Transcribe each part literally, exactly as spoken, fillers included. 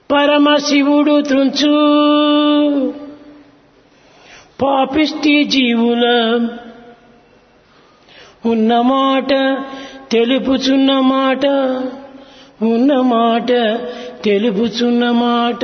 పరమశివుడు త్రుంచు పాపిష్టి జీవుల ఉన్నమాట తెలుపుచున్న మాట ఉన్నమాట తెలుపుచున్న మాట.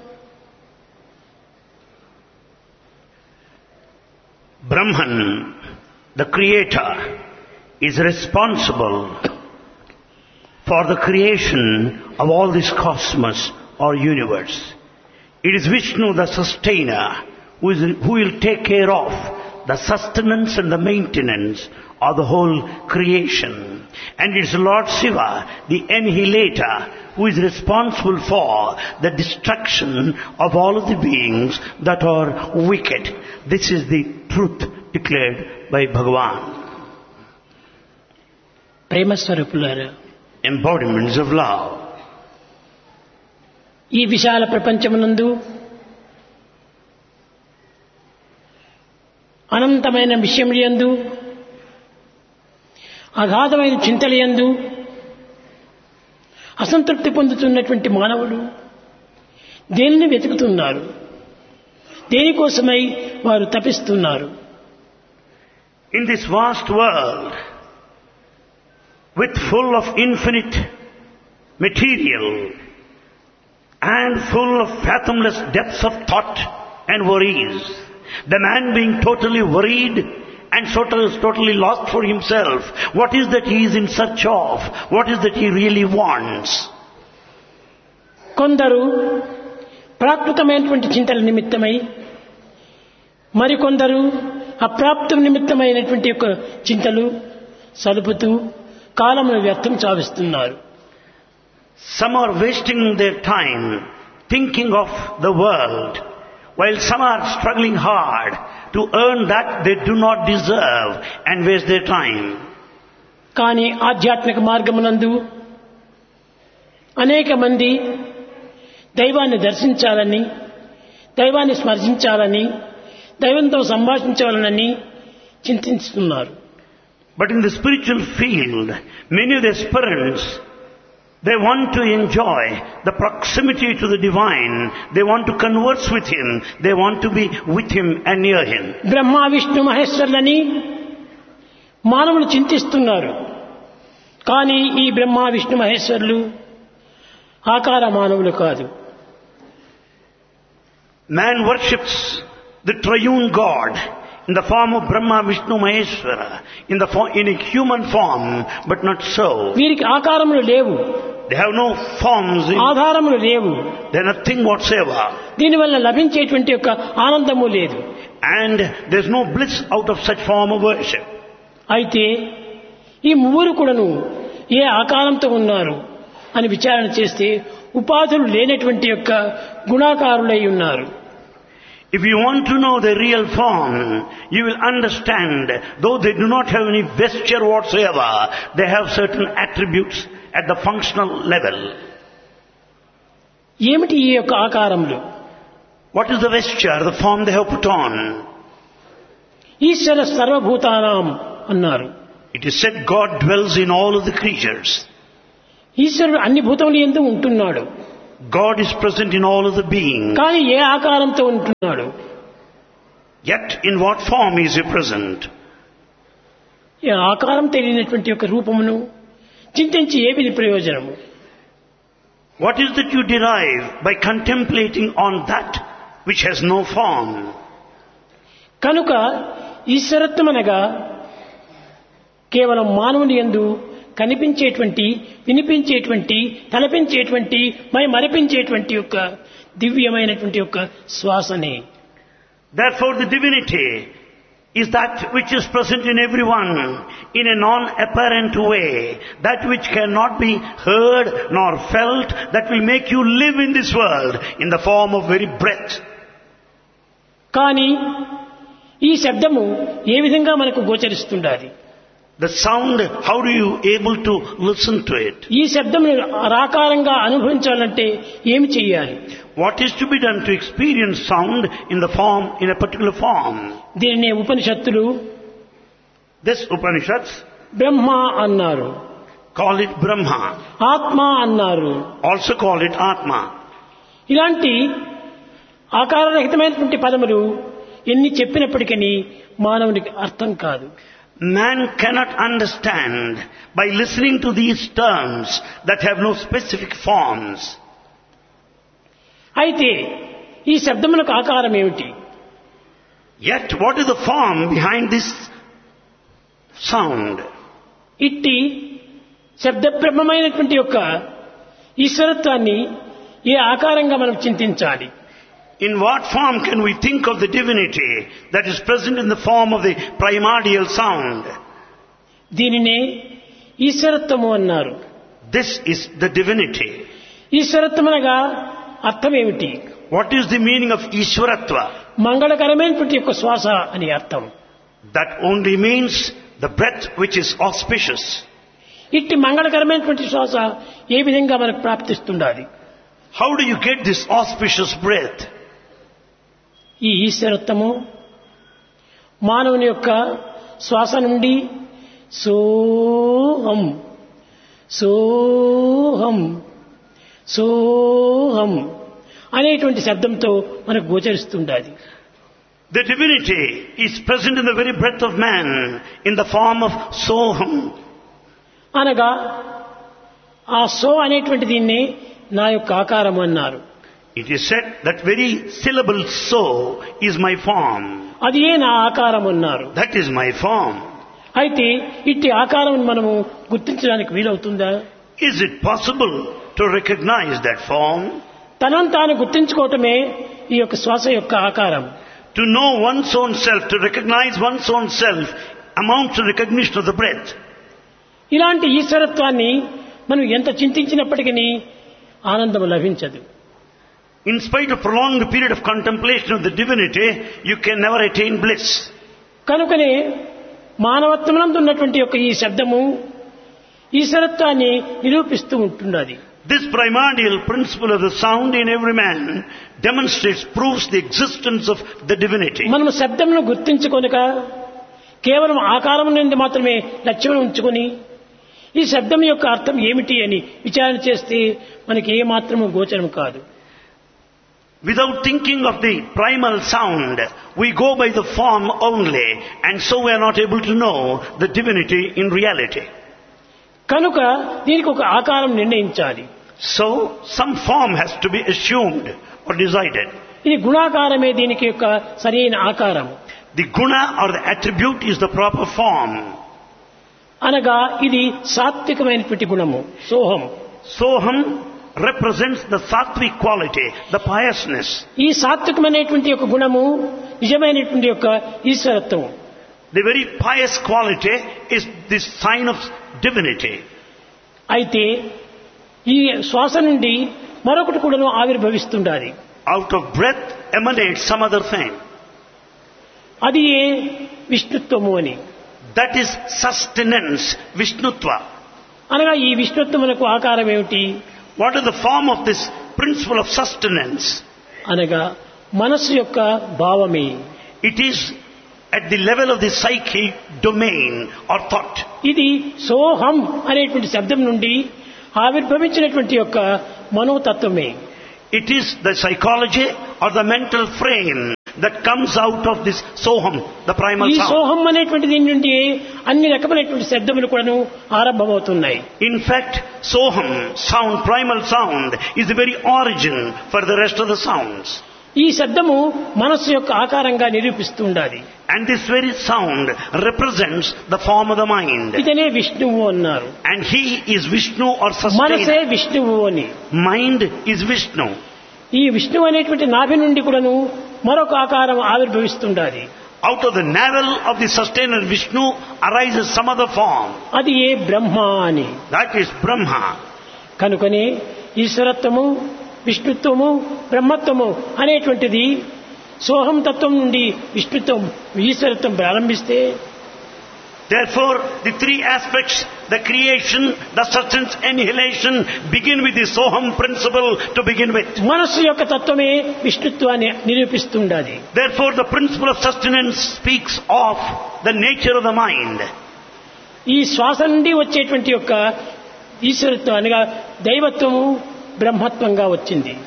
Brahman, the creator, is responsible for the creation of all this cosmos or universe. It is Vishnu, the sustainer, who, is, who will take care of the sustenance and the maintenance of the whole creation. And it is Lord Shiva, the annihilator, who is responsible for the destruction of all of the beings that are wicked. This is the truth declared by Bhagavan. ప్రేమ స్వరూపులారా, Embodiments of love. ఈ విశాల ప్రపంచమునందు అనంతమైన విషయములందు అగాధమైన చింతలయందు అసంతృప్తి పొందుతున్నటువంటి మానవుడు దేనిని వెతుకుతున్నారు? దేనికోసమై వారు తపిస్తున్నారు? In this vast world, with full of infinite material and full of fathomless depths of thought and worries, the man being totally worried and totally lost for himself, what is that he is in search of? What is that he really wants? కొందరు ప్రాకృతమైనటువంటి చింతల నిమిత్తమై, మరికొందరు అప్రాప్త నిమిత్తమైనటువంటి యొక్క చింతలు సలుపుతూ కాలమును వ్యర్థం చావిస్తున్నారు. Some are wasting their time thinking of the world, while some are struggling hard to earn that they do not deserve and waste their time. కానీ ఆధ్యాత్మిక మార్గమునందు అనేక మంది దైవాన్ని దర్శించాలని, దైవాన్ని స్మరించాలని, దైవంతో సంభాషించాలని చింతిస్తున్నారు. But in the spiritual field, many of the aspirants, they want to enjoy the proximity to the divine. They want to converse with him. They want to be with him and near him. Brahma Vishnu మహేశ్వరులని మానవులు చింతిస్తున్నారు. కానీ ఈ బ్రహ్మ విష్ణు మహేశ్వరులు ఆకార మానవులు కాదు. Man worships the triune God in the form of Brahma, Vishnu, Maheshwara, in the form, in a human form, but not so. వీరికి ఆకారములు లేవు. They have no forms. ఆధారములు లేవు. They are nothing whatsoever. దీనివల్ల లభించేటువంటి యొక్క ఆనందము లేదు. And there is no bliss out of such form of worship. అయితే ఈ ముగ్గురు కూడాను ఏ ఆకారంతో ఉన్నారు అని విచారణ చేస్తే ఉపాధులు లేనటువంటి యొక్క గుణాకారులై ఉన్నారు. If you want to know the real form, you will understand, though they do not have any vesture whatsoever, they have certain attributes at the functional level. ఏమిటి ఈ యొక్క ఆకారములు? What is the vesture, the form they have put on? ఈశ్వర సర్వభూతానాం అన్నారు. It is said God dwells in all of the creatures. ఈశ్వరుడు అన్ని భూతముల యందు ఉంటున్నాడు. God is present in all of the beings. కానీ ఏ ఆకారంతో ఉంటున్నాడు? Yet in what form is he present? ఈ ఆకారం తెలియనటువంటి యొక్క రూపమును చింతించి ఏమిటి ప్రయోజనము? What is that you derive by contemplating on that which has no form? కనుక ఈశ్వరత్వం అనగా కేవలం మానవుని యందు కనిపించేటువంటి, వినిపించేటువంటి, తలపించేటువంటి, మై మరిపించేటువంటి యొక్క దివ్యమైనటువంటి యొక్క శ్వాసనే. Therefore the divinity is that which is present in everyone in a non-apparent way, that which cannot be heard nor felt, that will make you live in this world in the form of very breath. కానీ ఈ శబ్దము ఏ విధంగా మనకు గోచరిస్తుండాలి? The sound, how do you able to listen to it? ఈ శబ్దమును ఆకారంగా అనుభవించాలంటే ఏమి చేయాలి? What is to be done to experience sound in the form, in a particular form? దీనినే ఉపనిషత్తులు This Upanishads బ్రహ్మ అన్నారు, call it Brahma, ఆత్మ అన్నారు. also call it Atma. ఇలాంటి ఆకారరహితమైనటువంటి పదములు ఎన్ని చెప్పినప్పటికీ మానవునికి అర్థం కాదు. Man cannot understand by listening to these terms that have no specific forms. అయితే ఈ శబ్దములకు ఆకారం ఏమిటి? Yet what is the form behind this sound? ఇట్టి శబ్దబ్రహ్మమైనటువంటి యొక్క ఈశ్వరత్వాన్ని ఏ ఆకారంగా మనం చింతించాలి? In what form can we think of the divinity that is present in the form of the primordial sound? దీనినే ఈశ్వరత్వము అన్నారు. This is the divinity. ఈశ్వరత్వమనగా అర్థం ఏమిటి? What is the meaning of Ishwaratva? మంగళకరమైనటువంటి యొక్క శ్వాస అని అర్థం. That only means the breath which is auspicious. ఇట్టి మంగళకరమైనటువంటి శ్వాస ఏ విధంగా మనకు ప్రాప్తిస్తుండాలి? How do you get this auspicious breath? ఈ ఈశ్వరత్వము మానవుని యొక్క శ్వాస నుండి సోహం సోహం సోహం అనేటువంటి శబ్దంతో మనకు గోచరిస్తుండాలి. The divinity is present in the very breath of man in the form of soham. అనగా ఆ సో అనేటువంటి దీన్ని నా యొక్క ఆకారం అన్నారు. It is said that very syllable so is my form. అది ఏ నా ఆకారం అన్నారు. That is my form. అయితే ఇట్టి ఆకారం మనము గుర్తించడానికి వీలవుతుందా? Is it possible to recognize that form? తనను తాను గుర్తించుకోవటమే ఈ యొక్క శ్వాస యొక్క ఆకారం. To know one's own self, to recognize one's own self amounts to recognition of the breath. ఇలాంటి ఈశ్వరత్వాన్ని మనం ఎంత చింతించినప్పటికీ ఆనందం లభించదు. In spite of prolonged period of contemplation of the divinity, you can never attain bliss. కనుకనే మానవత్వమునందు ఉన్నటువంటి యొక్క ఈ శబ్దము ఈశ్వరత్వాన్ని నిరూపిస్తూ ఉంటున్నది. This primordial principle of the sound in every man demonstrates, proves the existence of the divinity. మనము శబ్దమును గుర్తించుకొనక కేవలం ఆకారం నుండి మాత్రమే లక్ష్యం ఉంచుకొని ఈ శబ్దం యొక్క అర్థం ఏమిటి అని విచారణ చేస్తే మనకి ఏ మాత్రము గోచరం కాదు. Without thinking of the primal sound, we go by the form only, and so we are not able to know the divinity in reality. కనుక దీనికి ఒక ఆకారం నిర్ణయించాలి. So, some form has to be assumed or decided. ఇది గుణాకారమే దీనికి యొక్క సరైన ఆకారం. The guna or the attribute is the proper form. అనగా ఇది సాత్వికమైనటువంటి గుణము సోహం. Soham represents the sattvic quality, the piousness. ఈ సాత్వికమైనటువంటి యొక్క గుణము నిజమైనటువంటి యొక్క ఈశ్వరత్వం. The very pious quality is this sign of divinity. అయితే ఈ శ్వాస నుండి మరొకటి కూడాను ఆవిర్భవిస్తుండాలి. Out of breath emanates some other thing. అది ఏ విష్ణుత్వము అని. That is sustenance, Vishnutva. అనగా ఈ విష్ణుత్వమునకు ఆకారం ఏమిటి? What is the form of this principle of sustenance? అనగా మనస్సు యొక్క భావమే. It is at the level of the psyche domain or thought. ఇది సోహం అనేటువంటి శబ్దం నుండి ఆవిర్భవించినటువంటి యొక్క మనోతత్వమే. It is the psychology or the mental frame that comes out of this soham, the primal ఈ sound. సోహం అనేటువంటి దీని నుండి అన్ని రకమైనటువంటి శబ్దములు కూడాను ఆరంభమవుతున్నాయి. In fact, soham, sound, primal sound, is the very origin for the rest of the sounds. ఈ శబ్దము మనస్సు యొక్క ఆకారంగా నిరూపిస్తూ ఉండాలి. And this very sound represents the form of the mind. ఇతనే విష్ణువు అన్నారు. And he is Vishnu or మనసే sustainer. విష్ణువు అని. Mind is Vishnu. ఈ విష్ణువు అనేటువంటి నాభి నుండి కూడాను మరొక ఆకారం ఆవిర్భవిస్తుండాలి. Out of the navel of the sustainer Vishnu arises some other form. అది ఏ బ్రహ్మ అని. That is Brahma. కనుకనే ఈశ్వరత్వము విష్ణుత్వము బ్రహ్మత్వము అనేటువంటిది సోహం తత్వం నుండి విష్ణుత్వం ఈశ్వరత్వం ప్రారంభిస్తే, Therefore, the three aspects, the creation, the sustenance, annihilation, begin with the Soham principle to begin with. మనస్సు యొక్క తత్వమే విష్ణుత్వాన్ని నిరూపిస్తుండాలి. Therefore, the principle of sustenance speaks of the nature of the mind. ఈ శ్వాస నుండి వచ్చేటువంటి యొక్క ఈశ్వరత్వం అనగా దైవత్వము బ్రహ్మత్వంగా వచ్చింది.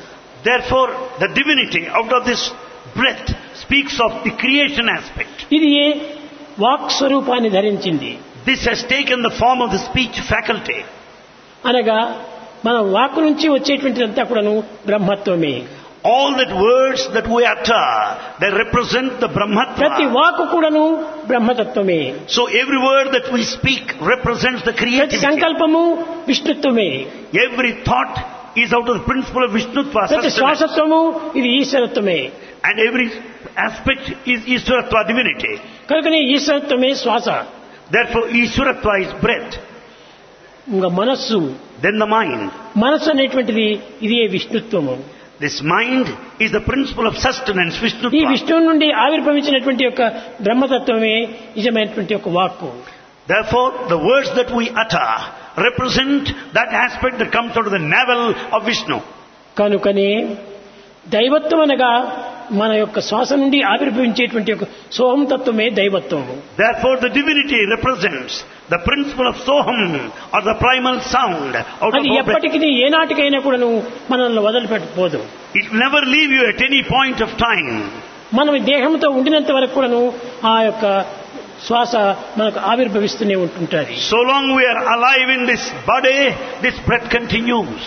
Therefore, the divinity out of this breath speaks of the creation aspect. ఇది ఏ వాక్ స్వరూపాన్ని ధరించింది. This has taken the form of the speech faculty. అనగా మన వాక్ నుంచి వచ్చేటువంటిదంతా కూడాను బ్రహ్మత్వమే. All that words that we utter, they represent the Brahmatma. ప్రతి వాక్కు కూడాను బ్రహ్మతత్వమే. So every word that we speak represents the ప్రతి creativity. సంకల్పము విష్ణుత్వమే. Every thought is out of the principle of Vishnutva. ప్రతి శ్వాసత్వము ఇది ఈశ్వరత్వమే. And every aspect is Ishwaratva divinity. కనుకనే ఈశ్వరత్వమే శ్వాస. Therefore, Ishwaratva is breath. ఇంకా మనస్సు, Then the mind. మనస్సు అనేటువంటిది ఇది విష్ణుత్వము. This mind is the principle of sustenance, ఈ Vishnutva. విష్ణువు నుండి ఆవిర్భవించినటువంటి యొక్క బ్రహ్మతత్వమే నిజమైనటువంటి యొక్క వాక్కు. Therefore, the words that we utter represent that aspect that comes out of the navel of Vishnu. కనుకనే దైవత్వం అనగా మన యొక్క శ్వాస నుండి ఆవిర్భవించేటువంటి యొక్క సోహం తత్వమే దైవత్వము. Therefore, the divinity represents the principle of Soham, or the primal sound out of అది our breath. ఎప్పటికీ ఏనాటికైనా కూడాను మనల్ని వదిలిపెట్టకపోదు. It will never leave you at any point of time. మనం దేహంతో ఉండినంత వరకు కూడాను ఆ యొక్క శ్వాస మనకు ఆవిర్భవిస్తూనే ఉంటుంటుంది. So long we are alive in this body, this breath continues.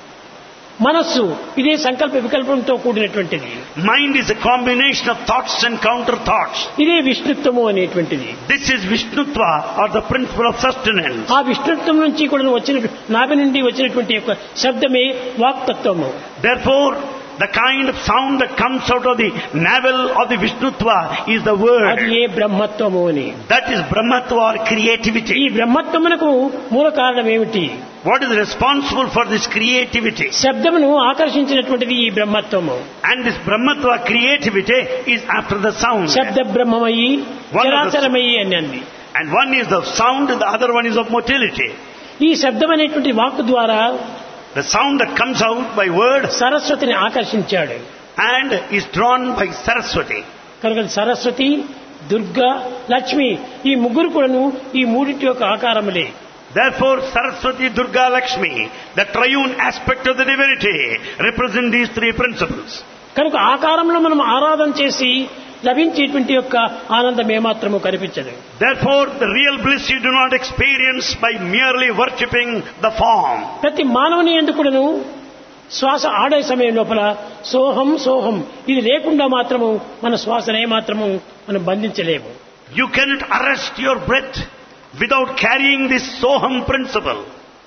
మనస్సు ఇదే సంకల్ప వికల్పంతో కూడినటువంటిది. Mind is a combination of thoughts and counter thoughts. ఇదే విష్ణుత్వము అనేటువంటిది. This is Vishnutva, or the principle of sustenance. ఆ విష్ణుత్వం నుంచి కూడా వచ్చిన నాభి నుండి వచ్చినటువంటి యొక్క శబ్దమే వాక్తత్వము. Therefore, the kind of sound that comes out of the navel of the Vishnutva is the అది word. ఏ బ్రహ్మత్వము అని. That is Brahmatva, or ఈ creativity. బ్రహ్మత్వమునకు మూల కారణం ఏమిటి? What is responsible for this creativity? శబ్దమును ఆకర్షించినటువంటిది ఈ బ్రహ్మత్వము. And this Brahmatva creativity is after the sound. శబ్ద బ్రహ్మమయి One of the- చరాచరమయి అని అంది. And one is the sound and the other one is of motility. ఈ శబ్దం అనేటువంటి వాక్కు ద్వారా The sound that comes out by word సరస్వతిని ఆకర్షించాడు. and is drawn by Saraswati. కనుక సరస్వతి, దుర్గా, లక్ష్మి ఈ ముగ్గురు కూడాను ఈ మూడింటి యొక్క ఆకారములే. Therefore, Saraswati, Durga, Lakshmi, the triune aspect of the divinity, represent these three principles. కనుక ఆకారంలో మనం ఆరాధన చేసి లభించేటువంటి యొక్క ఆనందం ఏమాత్రము కనిపించదు. Therefore, the real bliss you do not experience by merely worshipping the form. ప్రతి మానవుని ఎందుకును శ్వాస ఆడే సమయం లోపల సోహం సోహం ఇది లేకుండా మాత్రము మన శ్వాసనే మాత్రము మనం బంధించలేము. You cannot arrest your breath without carrying this Soham principle.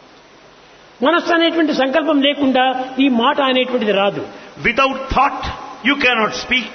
మనస్సు అనేటువంటి సంకల్పం లేకుండా ఈ మాట అనేటువంటిది రాదు. Without thought, you cannot speak.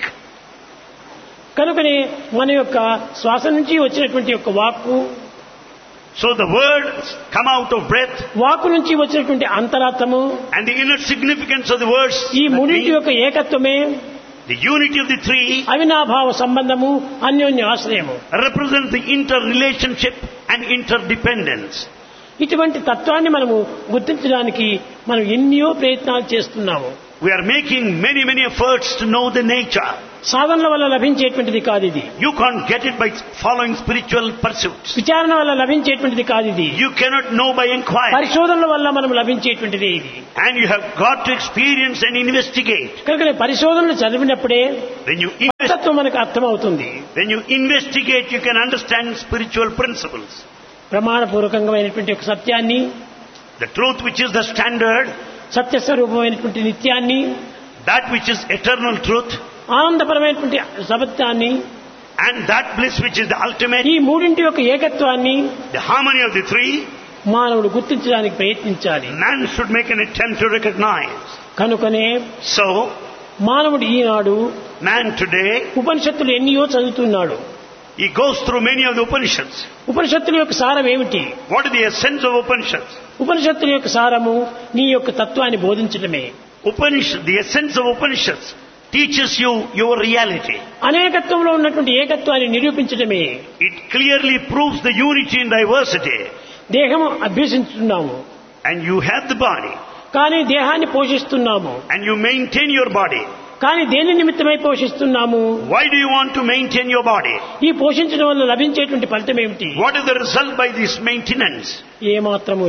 కనుకనే మన యొక్క శ్వాస నుంచి వచ్చినటువంటి యొక్క వాక్కు, So the words come out of breath, వాక్కు నుంచి వచ్చినటువంటి అంతరార్థము, and the inner significance of the words, ఈ that మూడింటి mean యొక్క ఏకత్వమే the unity of the three, అవినాభావ సంబంధము, అన్యోన్య ఆశ్రయము. represents the interrelationship and interdependence. ఇటువంటి తత్వాన్ని మనము గుర్తించడానికి మనం ఎన్నో ప్రయత్నాలు చేస్తున్నాము. We are making many, many efforts to know the nature. సాధనల వల్ల లభించేటువంటిది కాదు ఇది. You can't get it by following spiritual pursuits. విచారణ వల్ల లభించేటువంటిది కాదు ఇది. You cannot know by inquiry. పరిశోధనల వల్ల మనం లభించేటువంటిది ఇది. And you have got to experience and investigate. కనుక పరిశోధనలు చదివినప్పుడే When you invest, తత్వం మనకు అర్థమవుతుంది. when you investigate, you can understand spiritual principles. ప్రమాణపూర్వకమైనటువంటి ఒక సత్యాన్ని, The truth which is the standard, సత్యస్వరూపమైనటువంటి నిత్యాన్ని, that which is eternal truth, ఆనందపరమైనటువంటి సత్యాన్ని, and that bliss which is the ultimate, ఈ మూడింటి యొక్క ఏకత్వాన్ని the harmony of the three, మానవుడు గుర్తించడానికి ప్రయత్నించాలి. man should make an attempt to recognize. కనుకనే So, మానవుడు ఈనాడు man today, ఉపనిషత్తులు ఎన్నియో చదువుతున్నాడు. he goes through many of the Upanishads. ఉపనిషత్తుల యొక్క సారం ఏమిటి? What is the essence of Upanishads? ఉపనిషత్తుల యొక్క సారము నీ యొక్క తత్వాన్ని బోధించడమే. Upanishad, the essence of Upanishads teaches you your reality. అనేకత్వంలో ఉన్నటువంటి ఏకత్వాన్ని నిరూపించడమే. It clearly proves the unity in diversity. దేహము అభ్యసించుతున్నాము, And you have the body, కానీ దేహాన్ని పోషిస్తున్నాము. and you maintain your body. కానీ దేని నిమిత్తమై పోషిస్తున్నాము? Why do you want to maintain your body? ఈ పోషించడం వల్ల లభించేటువంటి ఫలితం ఏమిటి? What is the result by this maintenance? ఏమాత్రము లేదు.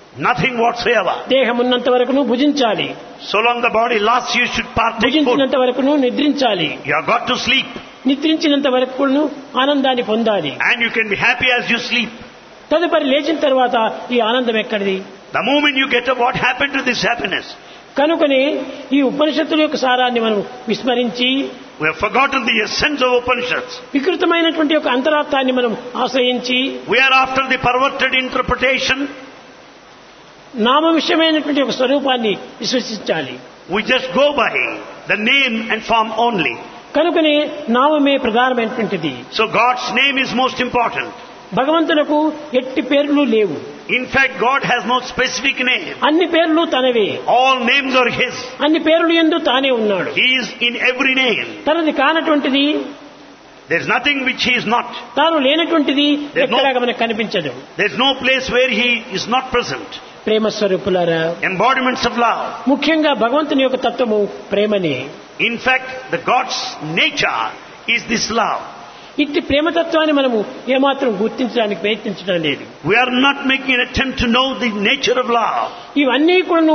Nothing whatsoever. దేహం ఉన్నంత వరకును భుజించాలి, So long the body lasts, you should partake food. భుజించినంత వరకును నిద్రించాలి, You have got to sleep. నిద్రించినంత వరకును ఆనందాన్ని పొందాలి. And you can be happy as you sleep. తదుపరి లేచిన తర్వాత ఈ ఆనందం ఎక్కడిది? The moment you get up, what happened to this happiness? కనుకనే ఈ ఉపనిషత్తుల యొక్క సారాన్ని మనం విస్మరించి We have forgotten the essence of Upanishads. వికృతమైనటువంటి ఒక అంతరార్థాన్ని మనం ఆశ్రయించి We are after the perverted interpretation. నామ విషయమైనటువంటి ఒక స్వరూపాన్ని విశ్వసించాలి. We just go by the name and form only. కనుకనే నామమే ప్రధానమైనటువంటిది. So God's name is most important. భగవంతునకు ఎట్టి పేర్లు లేవు. In fact, God has no specific name. అన్ని పేర్లు తనవే, All names are His. అన్ని పేర్లు యందు తానే ఉన్నాడు. He is in every name. తనది కానటువంటిది, There is nothing which He is not. తాను లేనటువంటిది There's no- ఎక్కడా మనకు కనిపించదు. There is no place where He is not present. ప్రేమ స్వరూపులారా, Embodiments of love. ముఖ్యంగా భగవంతుని యొక్క తత్వము ప్రేమనే. In fact, the God's nature is this love. ఇట్టి ప్రేమతత్వాన్ని మనము ఏమాత్రం గుర్తించడానికి ప్రయత్నించడం లేదు. We are not making an attempt to know the nature of love. ఇవన్నీ కూడాను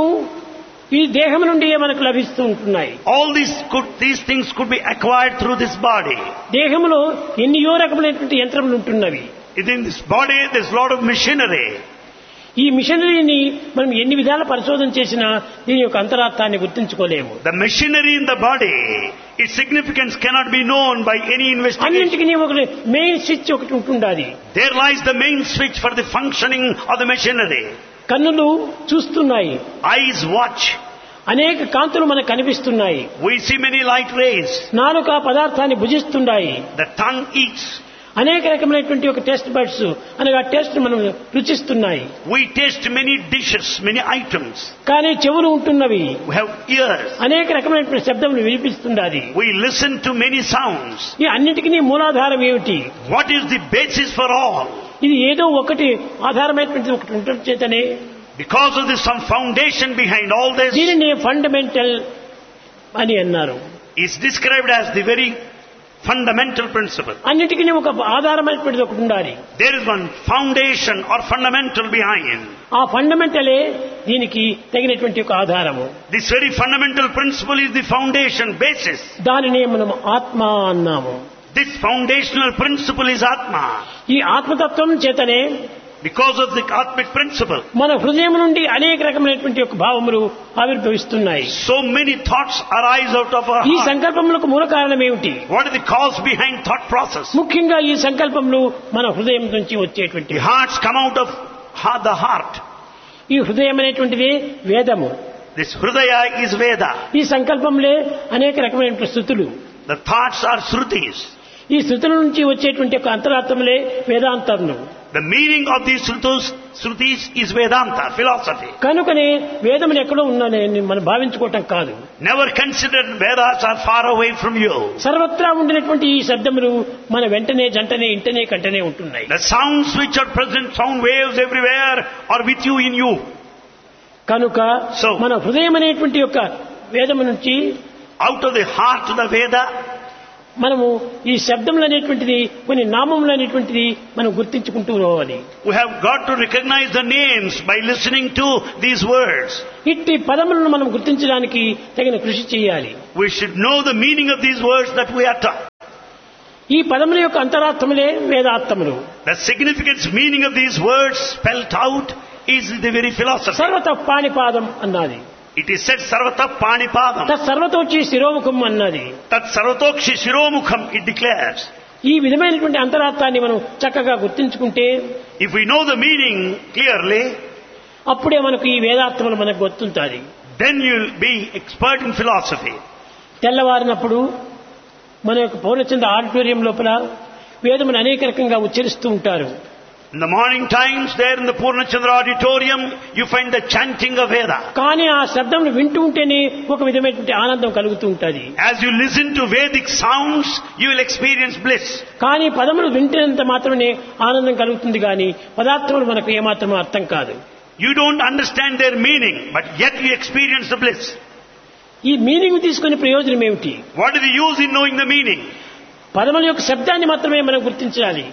ఈ దేహం నుండి మనకు లభిస్తూ ఉంటున్నాయి. All these could, these things could be acquired through this body. దేహంలో ఎన్నో రకములైనటువంటి యంత్రములు ఉంటున్నవి. Within this body, there's a lot of machinery. ఈ మిషనరీని మనం ఎన్ని విధాల పరిశోధన చేసినా దీని యొక్క అంతరార్థాన్ని గుర్తించుకోలేము. The machinery in the body, its significance cannot be known by any investigation. అన్నింటికి ఒక మెయిన్ స్విచ్ ఒకటి ఉంటుండాలి. There lies the main switch for the functioning of the machinery. కన్నులు చూస్తున్నాయి, Eyes watch. అనేక కాంతులు మనకు కనిపిస్తున్నాయి. We see many light rays. నాలుక పదార్థాన్ని భుజిస్తున్నాయి. The tongue eats. అనేక రకమైనటువంటి ఒక టెస్ట్ బడ్స్ అనగా టెస్ట్ మనం రుచిస్తున్నాయి. We taste many dishes, many items. కానీ చెవులు ఉంటున్నవి, We have ears. అనేక రకమైనటువంటి శబ్దములు వినిపిస్తున్నది. We listen to many sounds. ఈ అన్నిటికీ మూలాధారం ఏమిటి? What is the basis for all? ఇది ఏదో ఒకటి ఆధారమైనటువంటి ఒకటి ఉండటం చేతనే Because of this, some foundation behind all this దీనిని ఫండమెంటల్ అని అన్నారు. is described as the very fundamental principle. అన్నిటికీ ఒక ఆధారమైనటువంటిది ఒకటి ఉండాలి. There is one foundation or fundamental behind. ఆ ఫండమెంటలే దీనికి తగినటువంటి ఒక ఆధారము. This very fundamental principle is the foundation, basis. దానినే మనం ఆత్మ అన్నాము. This foundational principle is Atma. ఈ ఆత్మతత్వం చేతనే Because of the Atmic principle, మన హృదయం నుండి అనేక రకమైనటువంటి ఒక భావములు ఆవిర్భవిస్తున్నాయి. so many thoughts arise out of our ఈ heart. సంకల్పములకు మూల కారణం ఏమిటి? What is the cause behind thought process? ముఖ్యంగా ఈ సంకల్పములు మన హృదయం నుంచి వచ్చేటువంటి The hearts come out of ha- the heart. ఈ హృదయం అనేటువంటిది వేదము. This Hridaya is Veda. ఈ సంకల్పంలే అనేక రకమైనటువంటి స్థుతులు. The thoughts are Shrutis. ఈ స్థుతుల నుంచి వచ్చేటువంటి ఒక అంతరార్థములే వేదాంతములు. The meaning of these Shrutus, Shrutis is Vedanta, philosophy. కనుకనే వేదములు ఎక్కడో ఉన్నాయని మనం భావించుకోవటం కాదు. Never consider Vedas are far away from you. సర్వత్రా ఉండినటువంటి ఈ శబ్దములు మన వెంటనే జంటనే ఇంటనే కంటనే ఉంటున్నాయి. The sounds which are present, sound waves everywhere are with you in you. కనుక So- మన హృదయం అనేటువంటి యొక్క వేదము నుంచి Out of the heart of the Veda, మనము ఈ శబ్దములు అనేటువంటిది కొన్ని నామములు అనేటువంటిది మనం గుర్తించుకుంటూ పోవాలి. we have got to recognize the names by listening to these words. ఇట్టి పదములను మనం గుర్తించడానికి తగిన కృషి చేయాలి. We should know the meaning of these words that we utter. ఈ పదముల యొక్క అంతరార్థములే వేదార్థములు. The significance, meaning of these words spelt out is the very philosophy. సర్వత పాణిపాదం అన్నది. It is said Sarvata Panipadam. తత్ సర్వతోచి శిరోముఖం అన్నది. Tat Sarvatokshi Shiromukham, it declares. ఈ విధమైనటువంటి అంతరార్థాన్ని మనం చక్కగా గుర్తించుకుంటే If we know the meaning clearly, అప్పుడే మనకు ఈ వేదార్థములు మనకు గుర్తుంటాయి. then you'll be expert in philosophy. తెల్లవారినప్పుడు మన యొక్క పౌరచంద్ర ఆడిటోరియం లోపల వేదమును అనేక రకంగా ఉచ్చరిస్తూ ఉంటారు. In the morning times, there in the Purnachandra auditorium, you find the chanting of Veda. కానీ ఆ శబ్దమును వింటూ ఉంటేనే ఒక విధమైనటువంటి ఆనందం కలుగుతూ ఉంటుంది. As you listen to Vedic sounds, you will experience bliss. కానీ పదములు వింటేంత మాత్రమే ఆనందం కలుగుతుంది కానీ పదార్థములు మనకు ఏమాత్రం అర్థం కాదు. You don't understand their meaning, but yet you experience the bliss. ఈ మీనింగ్ తీసుకునే ప్రయోజనం ఏమిటి? What is the use in knowing the meaning? పదముల యొక్క శబ్దాన్ని మాత్రమే మనం గుర్తించాలి.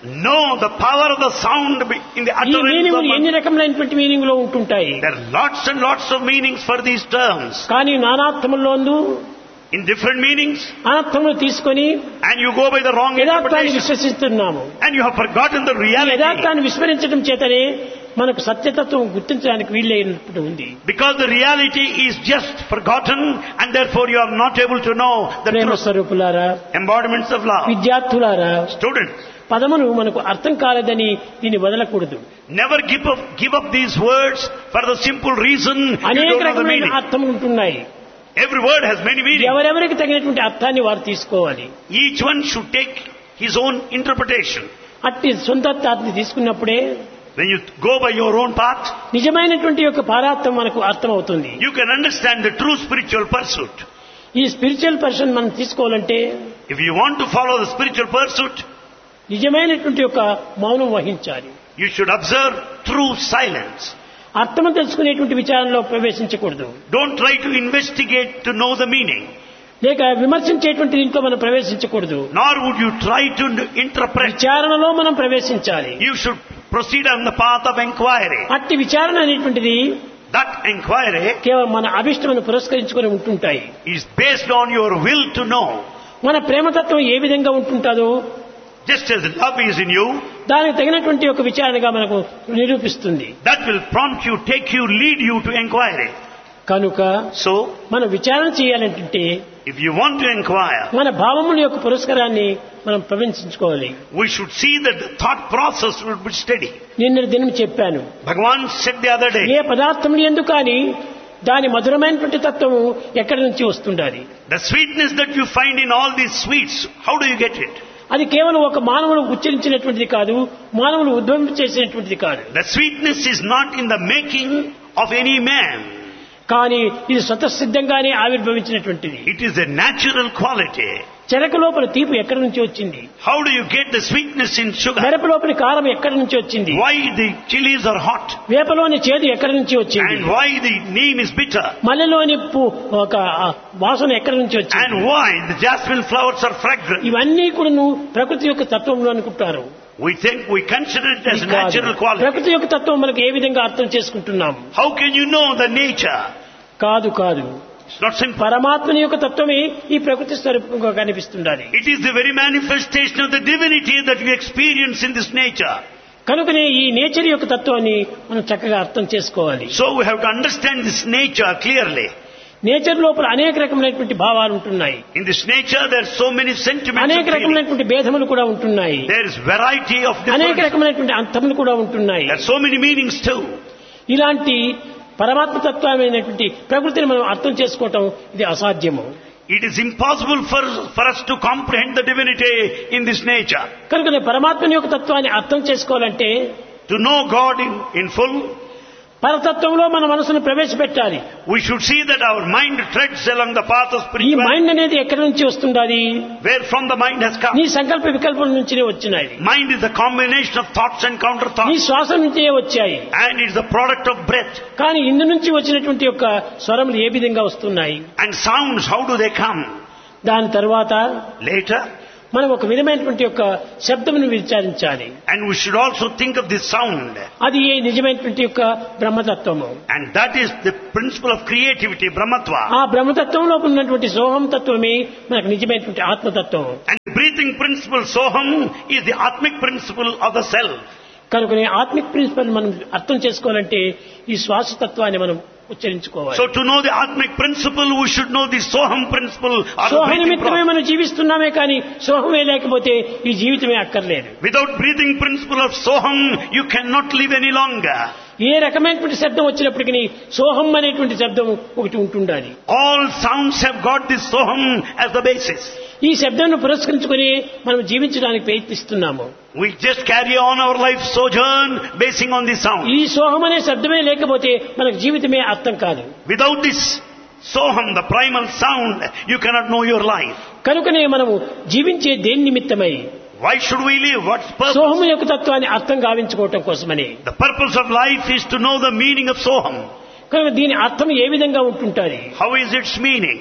Know the power of the sound in the ఈ utterance of మీనింగ్ ఎన్ని one. రకములైనటువంటి మీనింగ్ లో ఉంటుంటాయి. There are lots and lots of meanings for these terms. కానీ నానార్థములందు In different meanings, అనర్థములు తీసుకొని and you go by the wrong యథార్థాన్ని interpretation. విశ్వసిస్తున్నాము. And you have forgotten the ఈ reality. యథార్థాన్ని విస్మరించడం చేతనే మనకు సత్యతత్వం గుర్తించడానికి వీలైనప్పుడు ఉంది. Because the reality is just forgotten, and therefore you are not able to know the Prema truth. స్వరూపులారా, Embodiments of love. విద్యార్థులారా, Students, పదములు మనకు అర్థం కాలేదని దీన్ని వదలకూడదు. never give up, give up these words for the simple reason you అనేక don't know the రకమైన meaning. అర్థములు ఉంటున్నాయి. Every word has many meanings. ఎవరెవరికి తగినటువంటి అర్థాన్ని వారు తీసుకోవాలి. Each one should take his own interpretation. అట్టి సొంత అర్థాన్ని తీసుకున్నప్పుడే When you go by your own path, నిజమైనటువంటి యొక్క పారార్థం మనకు అర్థమవుతుంది. you can understand the true spiritual pursuit. ఈ స్పిరిచువల్ పర్సన్ మనం తీసుకోవాలంటే If you want to follow the spiritual pursuit, నిజమైనటువంటి యొక్క మౌనం వహించాలి. you should observe true silence. అర్థం తెలుసుకునేటువంటి విచారంలో ప్రవేశించకూడదు. Don't try to investigate to know the meaning. లేక విమర్శించేటువంటి దీంట్లో మనం ప్రవేశించకూడదు. Nor would you try to interpret. విచారణలో మనం ప్రవేశించాలి. You should proceed on the path of inquiry. అట్టి విచారణ అనేటువంటిది That inquiry కేవలం మన అభిష్టమును పురస్కరించుకొని ఉంటుంటాయి. is based on your will to know. మన ప్రేమతత్వం ఏ విధంగా ఉంటుంటాదో Just as love is in you, దానికి తగినటువంటి ఒక విచారణగా మనకు నిరూపిస్తుంది. that will prompt you, take you, lead you to inquiry. కనుక So, మనం విచారణ చేయాలంటే if you want to inquire, మన భావముల యొక్క పురస్కారాన్ని మనం ప్రవేశించుకోవాలి. we should see that the thought process will be steady. నిన్న దినం చెప్పాను, Bhagavan said the other day, ఏ పదార్థములు ఎందుకు కానీ దాని మధురమైనటువంటి తత్వము ఎక్కడి నుంచి వస్తుండాలి. the sweetness that you find in all these sweets, how do you get it? అది కేవలం ఒక మానవుడు ఉచ్చరించినటువంటిది కాదు, మానవులు ఉద్భవం చేసినటువంటిది కాదు. The sweetness is not in the making of any man. కానీ ఇది స్వతసిద్ధంగానే ఆవిర్భవించినటువంటిది. It is a natural quality. చెరకు లోపల తీపి ఎక్కడి నుంచి వచ్చింది? How do you get the sweetness in sugar? మిరప లోపలి కారం ఎక్కడి నుంచి వచ్చింది? Why the chilies are hot? వేపలోని చేదు ఎక్కడి నుంచి వచ్చింది? And why the neem is bitter? మల్లెలోని పు- ఒక ఆ, వాసన ఎక్కడి నుంచి And వచ్చింది? why the jasmine flowers are fragrant? ఇవన్నీ కూడా ప్రకృతి యొక్క తత్వంలో అనుకుంటారు. We think, we consider it as ఇది a కాదు. natural quality. ప్రకృతి యొక్క తత్వం మనకు ఏ విధంగా అర్థం చేసుకుంటున్నాం? How can you know the nature? కాదు కాదు It's not simple. పరమాత్మని యొక్క తత్వమే ఈ ప్రకృతి స్వరూపంగా కనిపిస్తుండాలి. It is the very manifestation of the divinity that we experience in this nature. కనుకనే ఈ నేచర్ యొక్క తత్వాన్ని మనం చక్కగా అర్థం చేసుకోవాలి. So we have to understand this nature clearly. Nature లోపల అనేక రకమైనటువంటి భావాలు ఉంటున్నాయి, In this nature there are so many sentiments అనేక and feelings. రకమైనటువంటి భేదములు కూడా ఉంటున్నాయి, There is variety of అనేక different. రకమైనటువంటి అర్థములు కూడా ఉంటున్నాయి. There are so many meanings too. ఇలాంటి పరమాత్మ తత్వమైనటువంటి ప్రకృతిని మనం అర్థం చేసుకోవటం ఇది అసాధ్యము. It is impossible for, for us to comprehend the divinity in this nature. కనుకనే పరమాత్మని యొక్క తత్వాన్ని అర్థం చేసుకోవాలంటే To know God in, in full, పరతత్వంలో మన మనసును ప్రవేశపెట్టాలి. we should see that our mind treads along the path of ఈ spirituality. మైండ్ అనేది ఎక్కడి నుంచి వస్తుండాలి? Where from the mind has come. నీ సంకల్ప వికల్పం నుంచినే వచ్చినాయి, Mind is the combination of thoughts and counter నీ thoughts. శ్వాస నుంచే వచ్చాయి. And it is the product of breath. కానీ ఇందు నుంచి వచ్చినటువంటి యొక్క స్వరములు ఏ విధంగా వస్తున్నాయి? And sounds, how do they come? దాని తర్వాత Later. మనం ఒక విధమైనటువంటి యొక్క శబ్దమును విచారించాలి. And we should also think of this sound. అది ఏ నిజమైనటువంటి యొక్క బ్రహ్మతత్వము. And that is the principle of creativity, Brahmatva. ఆ బ్రహ్మతత్వంలో ఉన్నటువంటి సోహం తత్వమే మనకు నిజమైనటువంటి ఆత్మతత్వం. And the breathing principle, Soham, is the Atmic principle of the self. కనుకనే ఆత్మిక్ ప్రిన్సిపల్ మనం అర్థం చేసుకోవాలంటే ఈ శ్వాసతత్వాన్ని మనం ఉచ్చరించుకోవాలి. So to know the Atmic principle, we should know the Soham principle or the Soha breathing నిమిత్తమే process. మనం జీవిస్తున్నామే కానీ సోహమే లేకపోతే ఈ జీవితమే అక్కర్లేదు. Without breathing principle of Soham, you cannot live any longer. ఏ రకమైనటువంటి శబ్దం వచ్చినప్పటికీ సోహం అనేటువంటి శబ్దం ఒకటి ఉంటుండాలి. All sounds have got this Soham as the basis. ఈ శబ్దాన్ని పురస్కరించుకొని మనం జీవించడానికి ప్రయత్నిస్తున్నాము. We just carry on our life sojourn basing on this sound. ఈ సోహం అనే శబ్దమే లేకపోతే మనకు జీవితమే అర్థం కాదు. Without this Soham, the primal sound, you cannot know your life. కనుకనే మనము జీవించే దేని నిమిత్తమై Why should we live? What's purpose? సోహము యొక్క తత్వాన్ని అర్థం గావించుకోవటం కోసమని. The purpose of life is to know the meaning of Soham. కనుక దీని అర్థం ఏ విధంగా ఉంటుంటుంది? How is its meaning?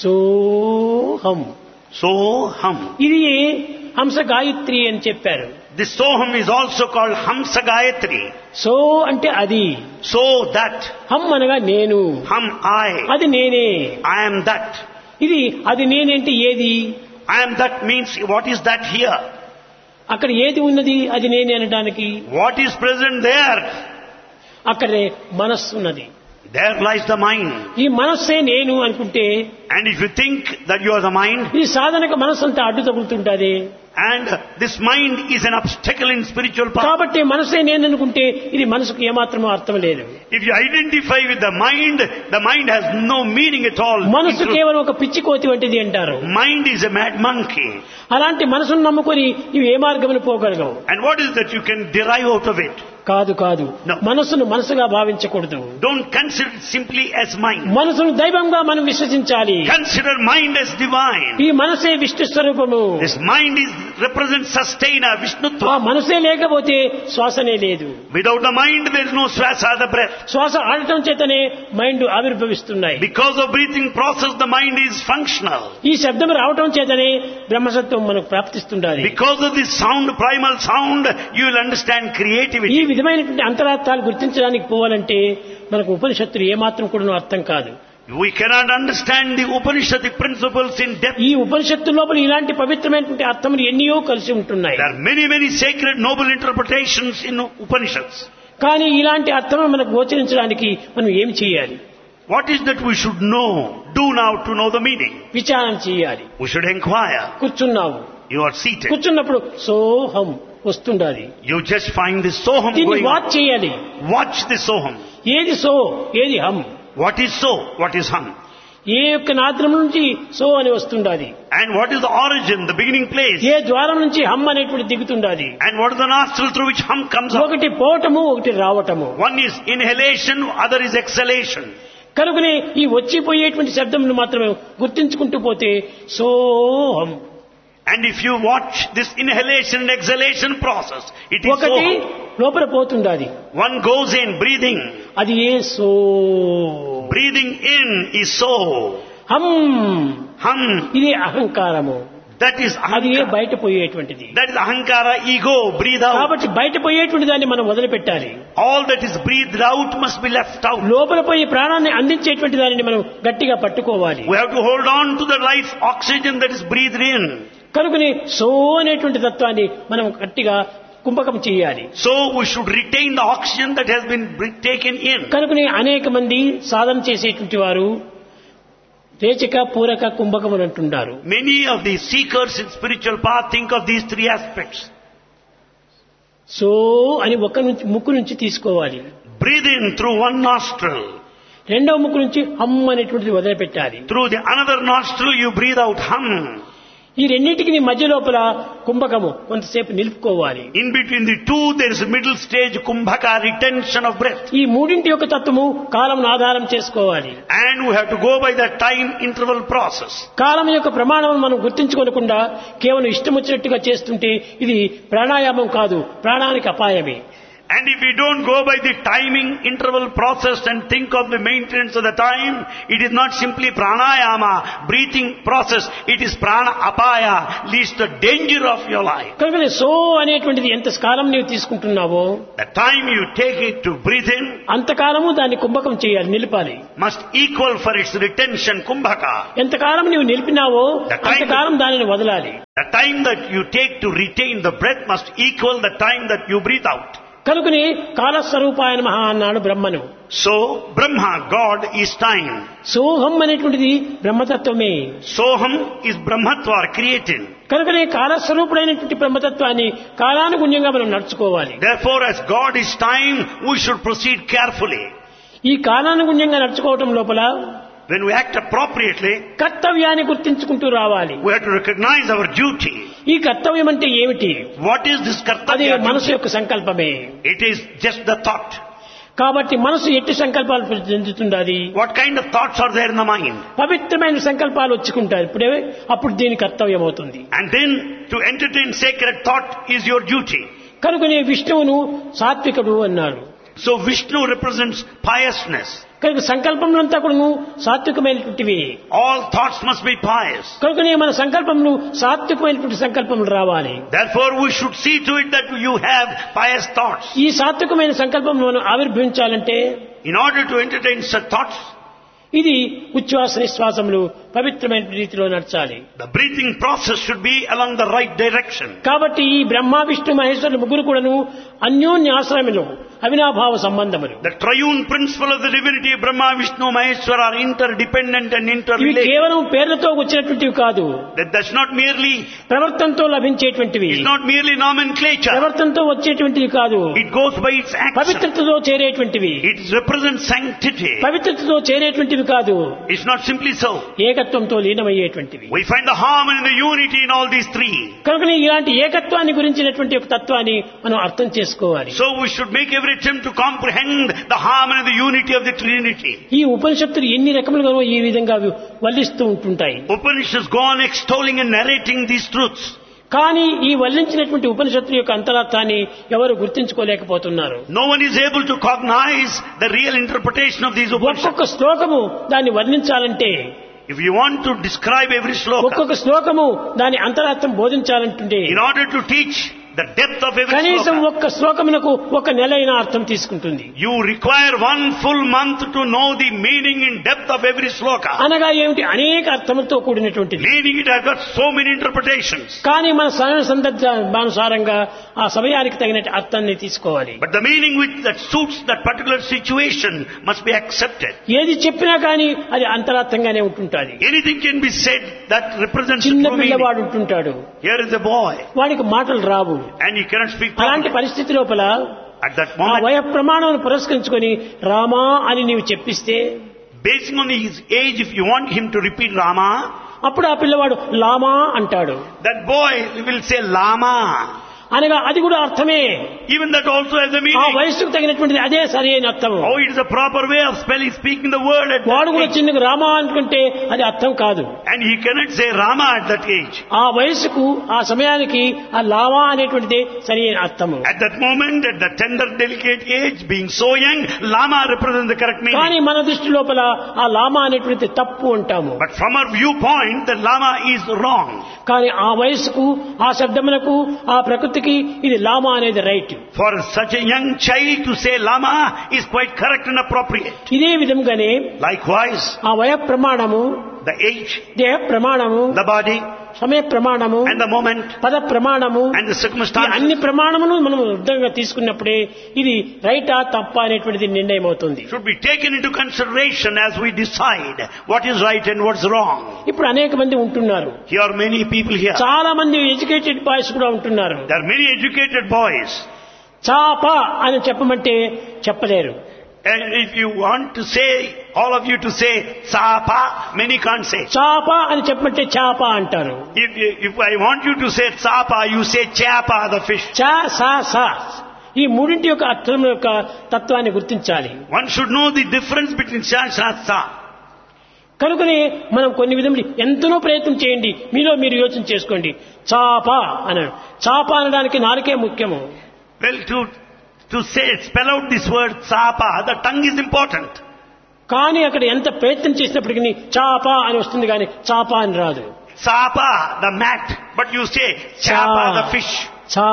సోహం, Soham. ఇది హంస గాయత్రి అని చెప్పారు. This Soham is also called Hamsa Gayatri. So అంటే అది, So that, హం అనగా నేను, Hum I, అది నేనే. I am that. ఇది అది నేనేంటి ఏది? I am that means what is that here? అక్కడ ఏది ఉన్నది అది నేనే అనడానికి? What is present there? అక్కడే మనస్సు ఉన్నది. There lies the mind. ఈ మనస్సే నేను అనుకుంటే And if you think that you are the mind, ఈ సాధనకు మనస్సు అంతా అడ్డు తగులుతుంటది. and this mind is an obstacle in spiritual path. కాబట్టి మనసే నేను అనుకుంటే ఇది మనసుకు ఏమాత్రమూ అర్థం లేదు. If you identify with the mind, the mind has no meaning at all. మనసు కేవలం ఒక పిచ్చి కోతి వంటిది అంటారు. Mind is a mad monkey. అలాంటి మనసును నమ్ముకొని ఇవి ఏ మార్గమును పోగలగవు. And what is that you can derive out of it? కాదు కాదు, No. మనసును మనసుగా భావించకూడదు. Don't consider it simply as mind. మనసును దైవంగా మనం విశ్వసించాలి. Consider mind as divine. ఈ మనసే విష్ణు స్వరూపము. This mind is represents sustainer, ఆ Vishnutva. మనసే లేకపోతే శ్వాసనే లేదు. Without the mind there is no swasa, the breath. శ్వాస ఆడటం చేతనే mind ఆవిర్భవిస్తున్నాయి. Because of breathing process the mind is functional. ఈ శబ్దం రావటం చేతనే బ్రహ్మసత్వం మనకు ప్రాప్తిస్తుండాలి. Because of this sound, primal sound, you will understand ఈ creativity. విధమైనటువంటి అంతరార్థాలు గుర్తించడానికి పోవాలంటే మనకు ఉపనిషత్తులు ఏమాత్రం కూడా అర్థం కాదు. We cannot understand the Upanishadic principles in depth. ఈ ఉపనిషత్తు లోపల ఇలాంటి పవిత్రమైనటువంటి అర్థములు ఎన్నో కలిసి ఉంటున్నాయి. There are many, many sacred, noble interpretations in Upanishads. కానీ ఇలాంటి అర్థం మనకు గోచరించడానికి మనం ఏం చేయాలి? What is that we should know, do now to know the meaning? విచారణ చేయాలి. We should inquire. కూర్చున్నావు, You are seated. కూర్చున్నప్పుడు సోహం వస్తుండాలి. You just find this Soham దీన్ని going వాచ్ on. చేయాలి. Watch this Soham. ఏది సో ఏది హం? What is so? What is hum? ఏ యొక్క నాద్రం నుంచి సో అని వస్తుండాలి. And what is the origin, the beginning place? ఏ ద్వారం నుంచి హం అనేటువంటి దిగుతుండాలి. And what is the nostril through which hum comes out? ఒకటి పోవటము, ఒకటి రావటము. One is inhalation, other is exhalation. కనుకనే ఈ వచ్చిపోయేటువంటి శబ్దమును మాత్రమే గుర్తించుకుంటూ పోతే సోహం. And if you watch this inhalation and exhalation process, it is ఒకటి Soham. లోపల పోతుండాలి, One goes in, breathing. అది ఏ so. Breathing in is so. హం, Hum, ఇది అహంకారము, that is అది ఏ ahankara. బయట పోయేటువంటిది. That is ahankara, ego, breathe out. కాబట్టి బయట పోయేటువంటి దాన్ని మనం వదిలిపెట్టాలి. All that is breathed out must be left out. లోపల పోయి ప్రాణాన్ని అందించేటువంటి దానిని మనం గట్టిగా పట్టుకోవాలి. We have to hold on to the life oxygen that is breathed in. కనుకని సో అనేటువంటి తత్వాన్ని మనం గట్టిగా కుంభకం చేయాలి. So we should retain the oxygen that has been bre- taken in. కనుకని అనేక మంది సాధన చేసేటువంటి వారు రేచక పూరక కుంభకములు అంటుంటారు. Many of the seekers in spiritual path think of these three aspects. So అని ఒక నుంచి ముక్కు నుంచి తీసుకోవాలి. Breathe in through one nostril. రెండవ ముక్కు నుంచి హమ్ అనేటువంటిది వదిలిపెట్టాలి. Through the another nostril you breathe out hum. ఈ రెండింటికి మధ్య లోపల కుంభకము కొంతసేపు నిలుపుకోవాలి. In between the two there is a middle stage kumbhaka, retention of breath. ఈ మూడింటి యొక్క తత్వము కాలం ఆధారం చేసుకోవాలి. And we have to go by the time interval process. కాలం యొక్క ప్రమాణం మనం గుర్తించుకోకుండా కేవలం ఇష్టం వచ్చినట్టుగా చేస్తుంటే ఇది ప్రాణాయామం కాదు, ప్రాణానికి అపాయమే. And if we don't go by the timing interval process and think of the maintenance of the time, it is not simply pranayama, breathing process, it is prana apaya, leads to danger of your life. కనుక so అనేటువంటిది ఎంత కాలం నీవు తీసుకుంటున్నావో The time you take it to breathe in అంతకాలము దాన్ని కుంభకం చేయాలి, నిలిపాలి. must equal for its retention kumbhaka. ఎంతకాలం నీవు నిలిపినావో The time- అంతకాలం దానిని వదలాలి. The time that you take to retain the breath must equal the time that you breathe out. కనుకని కాలస్వరూపాయ నమః అన్నాడు బ్రహ్మను. So, Brahma, God, is time. సోహం అనేటువంటిది బ్రహ్మతత్వమే. Soham is Brahmatva, created. కనుకనే కాలస్వరూపుడైనటువంటి బ్రహ్మతత్వాన్ని కాలానుగుణ్యంగా మనం నడుచుకోవాలి. Therefore, as God is time, we should proceed carefully. ఈ కాలానుగుణ్యంగా నడుచుకోవటం లోపల When we act appropriately, కర్తవ్యాన్ని గుర్తించుకుంటూ రావాలి. we have to recognize our duty. ఈ కర్తవ్యం అంటే ఏమిటి? What is this అది kartavya మనసు duty? యొక్క సంకల్పమే. It is just the thought. కాబట్టి మనసు ఎట్టి సంకల్పాలు చెందుతుండాలి? What kind of thoughts are there in the mind? పవిత్రమైన సంకల్పాలు వచ్చుకుంటారు. ఇప్పుడే అప్పుడు దీని కర్తవ్యం అవుతుంది. And then to entertain sacred thought is your duty. కనుకనే విష్ణువును సాత్వికుడు అన్నారు. So Vishnu represents piousness. కనుక సంకల్పములంతా కూడా సాత్వికమైనటువంటివి. All thoughts must be pious. కనుకనే మన సంకల్పములు సాత్వికమైనటువంటి సంకల్పములు రావాలి. Therefore we should see to it that you have pious thoughts. ఈ సాత్వికమైన సంకల్పం మనం ఆవిర్భవించాలంటే In order to entertain such thoughts, ఇది ఉచ్ఛ్వాస నిశ్వాసములు పవిత్రమైన రీతిలో నడచాలి. the breathing process should be along the right direction. కాబట్టి ఈ బ్రహ్మ విష్ణు మహేశ్వరులు ముగ్గురు కూడాను అన్యోన్యాశ్రయములు అవినాభావ సంబంధములు. The triune principle of the divinity of Brahma, Vishnu, Maheshwara are interdependent and ఇవి interrelated. కేవలం పేర్లతో వచ్చినటువంటివి కాదు, That that's not merely, ప్రవర్తనతో లభించేటువంటివి, it's not merely nomenclature. ప్రవర్తనతో వచ్చేటువంటివి కాదు, It goes by its action. పవిత్రతతో చేరేటువంటివి, It represents sanctity. పవిత్రతతో చేరేటువంటివి కాదు, It's not simply so. ఏకత్వంతో లీనమయ్యేటువంటివి. We find the harmony and the unity in all these three. కనుక ఇలాంటి ఏకత్వాన్ని గురించినటువంటి ఒక తత్వాన్ని మనం అర్థం చేసుకోవాలి. So we should make every attempt to comprehend the harmony and the unity of the Trinity. ఈ ఉపనిషత్తులు ఎన్ని రకములుగా ఈ విధంగా వల్లిస్తూ ఉంటుంటాయి. Upanishads go on extolling and narrating these truths. కానీ ఈ వల్లించినటువంటి ఉపనిషత్తుల యొక్క అంతరార్థాన్ని ఎవరు గుర్తించుకోలేకపోతున్నారు. No one is able to cognize the real interpretation of these Upanishads. ఒక్కొక్క శ్లోకము దాన్ని వర్ణించాలంటే, If you want to describe every sloka, ఒక్కొక్క శ్లోకము దాని అంతరార్థం బోధించాలంటుంటే in order to teach the depth of every కనీసం sloka, ఒక్క శ్లోకమునకు ఒక నెల అయినా అర్థం తీసుకుంటుంది. you require one full month to know the meaning and depth of every sloka. అనగా ఏమిటి? అనేక అర్థములతో కూడినటువంటిది. Meaning it has got so many interpretations. కానీ మన సమయ సందర్భానుసారంగా ఆ సమయానికి తగినట్టు అర్థాన్ని తీసుకోవాలి. But the meaning which that suits that particular situation must be accepted. ఏది చెప్పినా కానీ అది అంతరార్థంగానే ఉంటుంటాది. Anything can be said that represents the చిన్న true meaning. పిల్లవాడు ఉంటుంటాడు, Here is a boy వాడికి మాటలు రావు. and he cannot speak అలాంటి properly. పరిస్థితి లోపల At that ఆ moment, వయ ప్రమాణాలను పురస్కరించుకొని రామా అని నీవు చెప్పిస్తే, basing on his age, if you want him to repeat Rama, అప్పుడు ఆ పిల్లవాడు లామా అంటాడు. that boy will say Lama. అనగా అది కూడా అర్థమే. Even that also has a ఆ meaning. వయస్సుకు తగినటువంటిది అదే సరైన అర్థం. Oh, it is a proper way of spelling, speaking the word at వాడు that కూడా age. చిన్నగా రామా అనుకుంటే అది అర్థం కాదు. And he cannot say Rama at that age. ఆ వయస్సుకు ఆ సమయానికి ఆ లామా అనేటువంటిది సరైన అర్థము. At that moment, at that tender, delicate age, being so young, Lama represents the correct కానీ meaning. మన దృష్టి లోపల ఆ లామా అనేటువంటిది తప్పు అంటాము. But from our viewpoint, the Lama is wrong. కానీ ఆ వయస్సుకు ఆ శబ్దములకు ఆ ప్రకృతికి ఇది లామా అనేది right. For such a young child to say Lama is quite correct and appropriate. ఇదే విధంగానే Likewise, ఆ వయ ప్రమాణము, the age, దేహ ప్రమాణము, the body, సమయ ప్రమాణము, and the moment, పద ప్రమాణము, and the ఈ circumstances అన్ని ప్రమాణములు మనం వృద్ధంగా తీసుకున్నప్పుడే ఇది రైటా తప్ప అనేటువంటిది నిర్ణయం అవుతుంది. should be taken into consideration as we decide what is right and what's wrong. ఇప్పుడు అనేక మంది ఉంటున్నారు, Here are many people here. చాలా మంది ఎడ్యుకేటెడ్ బాయ్స్ కూడా ఉంటున్నారు. There are many educated boys. చాప అని చెప్పమంటే చెప్పలేరు. And if you want to say, all of you to say Sapa, many can't say. చాప అని చెప్పమంటే చాప అంటారు. If, if I want you to say Sapa, you say Chapa, the fish. చా సా సా ఈ మూడింటి యొక్క అర్థం యొక్క తత్వాన్ని గుర్తించాలి. One should know the difference between Cha, Sa, Sa. కనుకనే మనం కొన్ని విధములు ఎంతనో ప్రయత్నం చేయండి, మీలో మీరు యోచన చేసుకోండి. చాప అన్నాడు. చాప అనడానికి నాలుకే ముఖ్యము. Well, to, to say, spell out this word Sapa, the tongue is important. కానీ అక్కడ ఎంత ప్రయత్నం చేసినప్పటికీ చాప అని వస్తుంది కానీ చాప అని రాదు. Sapa, the mat, but you say Chapa, the fish. చా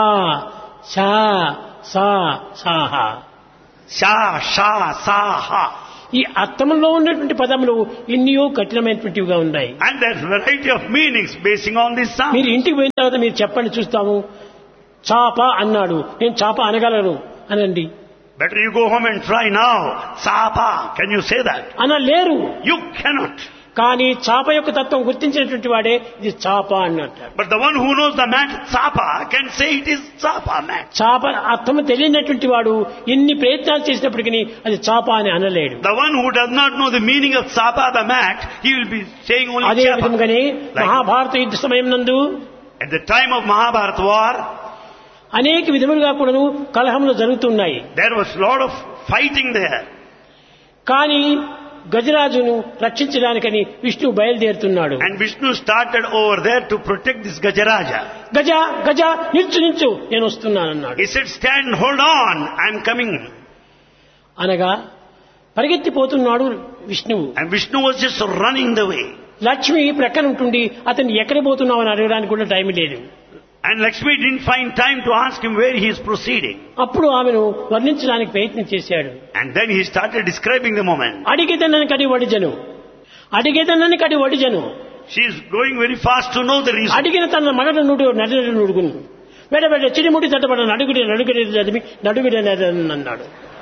షా సా సాహ. Sha, Sha, Sa, Ha. ఈ అర్థంలో ఉన్నటువంటి పదములు ఎన్నో కఠినమైనటువంటివిగా ఉన్నాయి. And there's variety of meanings basing on this sound. మీరు ఇంటికి పోయిన తర్వాత మీరు చెప్పండి చూస్తాము. చాప అన్నాడు, నేను చాప అనగలను అనండి. Better you go home and try now. Sapa, can you say that? అనలేరు. You cannot. కానీ చాప యొక్క తత్వం గుర్తించినటువంటి వాడే ఇది చాప అన్నట్టు. But the one who knows the mat, Sapa, can say it is Sapa mat. చాప అర్థం తెలియనటువంటి వాడు ఎన్ని ప్రయత్నాలు చేసినప్పటికీ అది చాప అని అనలేడు. The one who does not know the meaning of Sapa, the mat, he will be saying only అదే Chapa. విధంగానే మహాభారత యుద్ధ సమయం నందు At the time of Mahabharata war, అనేక విధములుగా కూడాను కలహములు జరుగుతున్నాయి. there was a lot of fighting there. కానీ గజరాజును రక్షించడానికని Vishnu బయలుదేరుతున్నాడు. And Vishnu started over there to protect this Gajaraja. గజ గజ నిల్చు నిల్చు నేను వస్తున్నానన్నాడు. He said, stand, hold on, I am coming. అనగా పరిగెత్తిపోతున్నాడు విష్ణువు. And Vishnu was just running the way. Lakshmi ప్రక్కన ఉంటుండి అతన్ని ఎక్కడ పోతున్నావు అని అడగడానికి కూడా టైం లేదు. And Lakshmi didn't find time to ask him where he is proceeding. అప్పుడు ఆమెను వర్ణించడానికి ప్రయత్నం చేశాడు. And then he started describing the moment. అడిగేదనని kadhi వడిజను అడిగేదనని kadhi వడిజను She is going very fast to know the reason. అడిగిన తన మగడు నుడు నడుడు నుడుగును వెడ వెడ చిడిముడి తట్టబడ నడుగుడి నడుగుడి చదివి నడుగుడి అన్నాడు.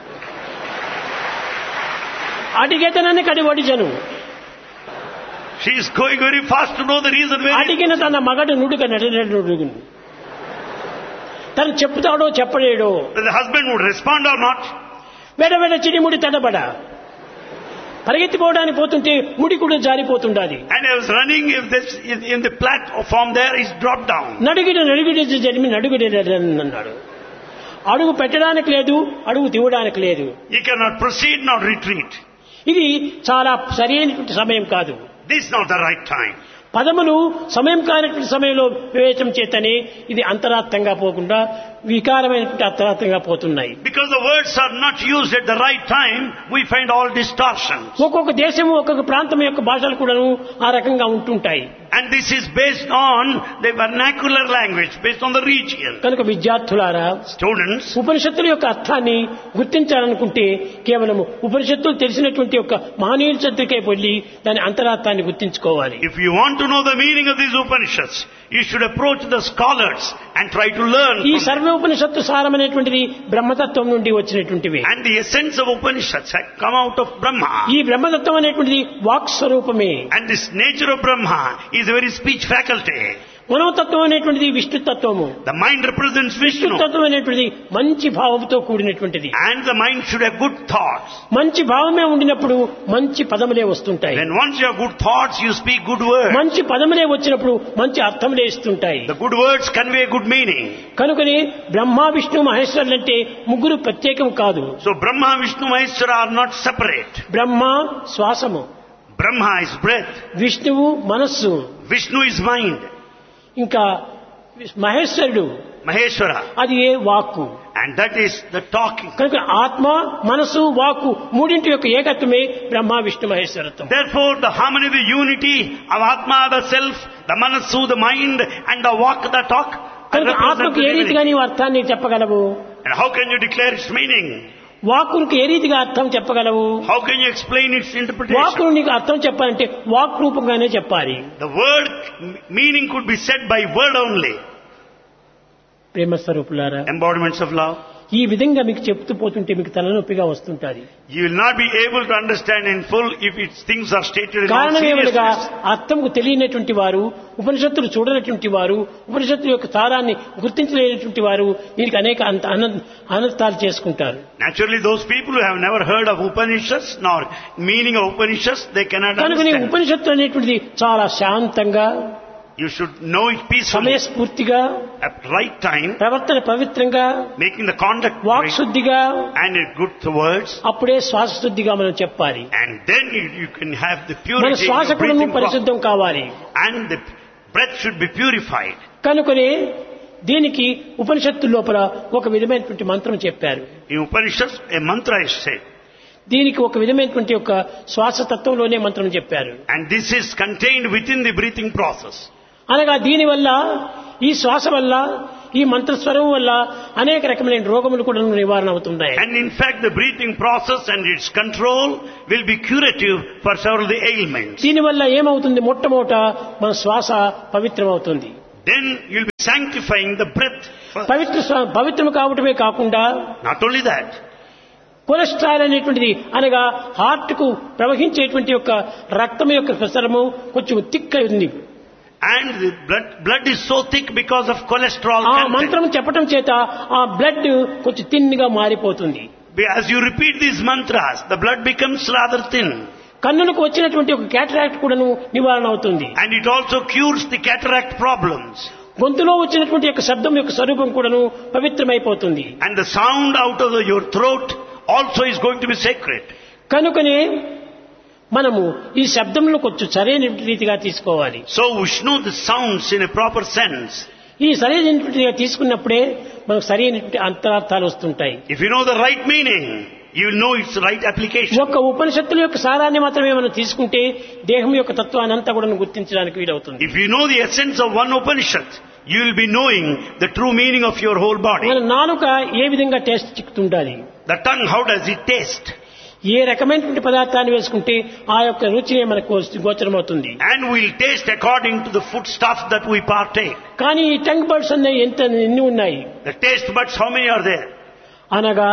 అడిగేదనని కడి వడిజను She is going very fast to know the reason where. అడిగిన తన మగడు నుడుగ నడుడు నుడుగును తను చెప్తాడో చెప్పలేడో. The husband would respond or not. వెడ వెడ చిడిముడి తట్టబడ పరిగెత్తిపోవడానికి పోతుంటే ముడి కూడా జారిపోతుండాలి. And I was running if this in the platform there is dropped down. నడుగిడి నడుగిడి జరిమి నడుగిడి అన్నాడు. అడుగు పెట్టడానికి లేదు, అడుగు తీయడానికి లేదు. You cannot proceed nor retreat. ఇది చాలా సరైనటువంటి సమయం కాదు. This is not the right time. పదములు సమయం కానటువంటి సమయంలో వివేచం చేతనే ఇది అంతరార్థంగా పోకుండా వికారమైనటువంటి అంతరార్థంగా పోతున్నాయి. Because the words are not used at the right time, we find all distortions. ఒక్కొక్క దేశము ఒక్కొక్క ప్రాంతం యొక్క భాషలు కూడాను ఆ రకంగా ఉంటుంటాయి. And this is based on the vernacular language, based on the region. కనుక విద్యార్థులారా, Students, ఉపనిషత్తుల యొక్క అర్థాన్ని గుర్తించాలనుకుంటే కేవలం ఉపనిషత్తులు తెలిసినటువంటి యొక్క మహనీయుల చెంతకే వెళ్ళి దాని అంతరార్థాన్ని గుర్తించుకోవాలి. if you want to know the meaning of these Upanishads, you should approach the scholars and try to learn ఈ from them. సర్వ ఉపనిషత్తు సారమైనటువంటిది బ్రహ్మతత్వం నుండి వచ్చినటువంటివి. And the essence of Upanishads had come out of Brahma. ఈ బ్రహ్మతత్వం అనేటువంటిది walk స్వరూపమే. And this nature of Brahma is the very speech faculty. మనోతత్వం అనేటువంటిది విష్ణుతత్వము. The mind represents Vishnu. విష్ణుతత్వం అనేటువంటిది మంచి భావంతో కూడినటువంటిది. And the mind should have good thoughts. మంచి భావమే ఉండినప్పుడు మంచి పదములే వస్తుంటాయి. When once you have good thoughts, you speak good words. మంచి పదములే వచ్చినప్పుడు మంచి అర్థములే ఇస్తుంటాయి. The good words convey good meaning. కనుకని బ్రహ్మ విష్ణు మహేశ్వరులు అంటే ముగ్గురు ప్రత్యేకం కాదు. So Brahma, Vishnu, Maheshwara are not separate. Brahma శ్వాసము, Brahma is breath. విష్ణువు మనస్సు, Vishnu is mind. ఇంకా మహేశ్వరుడు Maheshwara. అది ఏ వాక్కు. And that is the talking. కనుక ఆత్మ మనసు వాక్కు మూడింటి యొక్క ఏకత్వమే Brahma Vishnu మహేశ్వరత్వం. Therefore, the harmony, the unity of Atma, the self, the Manasu, the mind, and the walk, the talk. కనుక ఆత్మకు ఏ రీతిగా నీవు అర్థాన్ని చెప్పగలవు? And how can you declare its meaning? వాక్కునికి ఏ రీతిగా అర్థం చెప్పగలవు? How can you explain its interpretation? వాక్కును నీకు అర్థం చెప్పాలంటే వాక్ రూపంగానే చెప్పాలి. The word meaning could be said by word only. ప్రేమ స్వరూపులారా, Embodiments of love. ఈ విధంగా మీకు చెప్తూ పోతుంటే మీకు తలనొప్పిగా వస్తుంటాది. You will not be able to understand in full if its things are stated in all కారణమేమనగా seriousness. అర్థంకు తెలియనటువంటి వారు, ఉపనిషత్తులు చూడనటువంటి వారు, ఉపనిషత్తుల యొక్క సారాన్ని గుర్తించలేనటువంటి వారు దీనికి అనేక అంత అన- అనర్థాలు చేసుకుంటారు. Naturally, those people who have never heard of Upanishads nor meaning of Upanishads, they cannot కనుక నీ understand. ఉపనిషత్తు అనేటువంటిది చాలా శాంతంగా, You should know it peacefully, సమయస్ఫూర్తిగా, at right time, ప్రవర్తన పవిత్రంగా, making the conduct walk right, శుద్ధిగా, and it good words, అప్పుడే శ్వాస శుద్ధిగా మనం చెప్పాలి. and then you, you can have the మన purity in శ్వాస your కూడా breathing process. పరిశుద్ధం కావాలి. And the breath should be purified. కనుకనే దీనికి ఉపనిషత్తు లోపల ఒక విధమైనటువంటి మంత్రం చెప్పారు. In Upanishads, a mantra is said, దీనికి ఒక విధమైనటువంటి ఒక శ్వాస తత్వంలోనే మంత్రం చెప్పారు. and this is contained within the breathing process. అనగా దీనివల్ల, ఈ శ్వాస వల్ల, ఈ మంత్రస్వరం వల్ల అనేక రకమైన రోగములు కూడా నివారణ అవుతున్నాయి. And in fact, the breathing process and its control will be curative for several of the ailments. దీనివల్ల ఏమవుతుంది? మొట్టమొదట మన శ్వాస పవిత్రమవుతుంది. Then you'll be sanctifying the breath first. పవిత్ర శ్వా- పవిత్రం కావటమే కాకుండా Not only that, కొలెస్ట్రాల్ అనేటువంటిది అనగా హార్ట్ కు ప్రవహించేటువంటి యొక్క రక్తం యొక్క ప్రసరము కొంచెం థిక్ ఉంది. and the blood, blood is so thick because of cholesterol ఆ content. మంత్రం చెప్పటం చేత ఆ బ్లడ్ కొంచెం తిన్గా మారిపోతుంది. As you repeat these mantras, the blood becomes rather thin. కన్నులకు వచ్చినటువంటి ఒక క్యాటరాక్ట్ కూడాను నివారణ అవుతుంది. And it also cures the cataract problems. గొంతులో వచ్చినటువంటి యొక్క శబ్దం యొక్క స్వరూపం కూడాను పవిత్రమైపోతుంది. And the sound out of the, your throat also is going to be sacred. కనుకనే మనము ఈ శబ్దంలో కొంచెం సరైన రీతిగా తీసుకోవాలి. So Vishnu, the sounds in a proper sense. ఈ సరైనటువంటి తీసుకున్నప్పుడే మనకు సరైనటువంటి అంతరార్థాలు వస్తుంటాయి. If you know the right meaning, You will know its right application. ఒక్క ఉపనిషత్తుల యొక్క సారాన్ని మాత్రమే మనం తీసుకుంటే దేహం యొక్క తత్వాన్ని అంతా కూడా గుర్తించడానికి వీలవుతుంది. If you know the essence of one Upanishad, you will be knowing the true meaning of your whole body. మన నాలుక ఏ విధంగా taste చిక్కుతుండాలి, The tongue, how does it taste? ఏ రకమైనటువంటి పదార్థాన్ని వేసుకుంటే ఆ యొక్క రుచినే మనకు గోచరమవుతుంది. And we'll taste according to the food stuff that we partake. కానీ ఈ టంగ్ బర్డ్స్ అనేవి ఎంత ఎన్ని ఉన్నాయి? The taste buds, how many are there? అనగా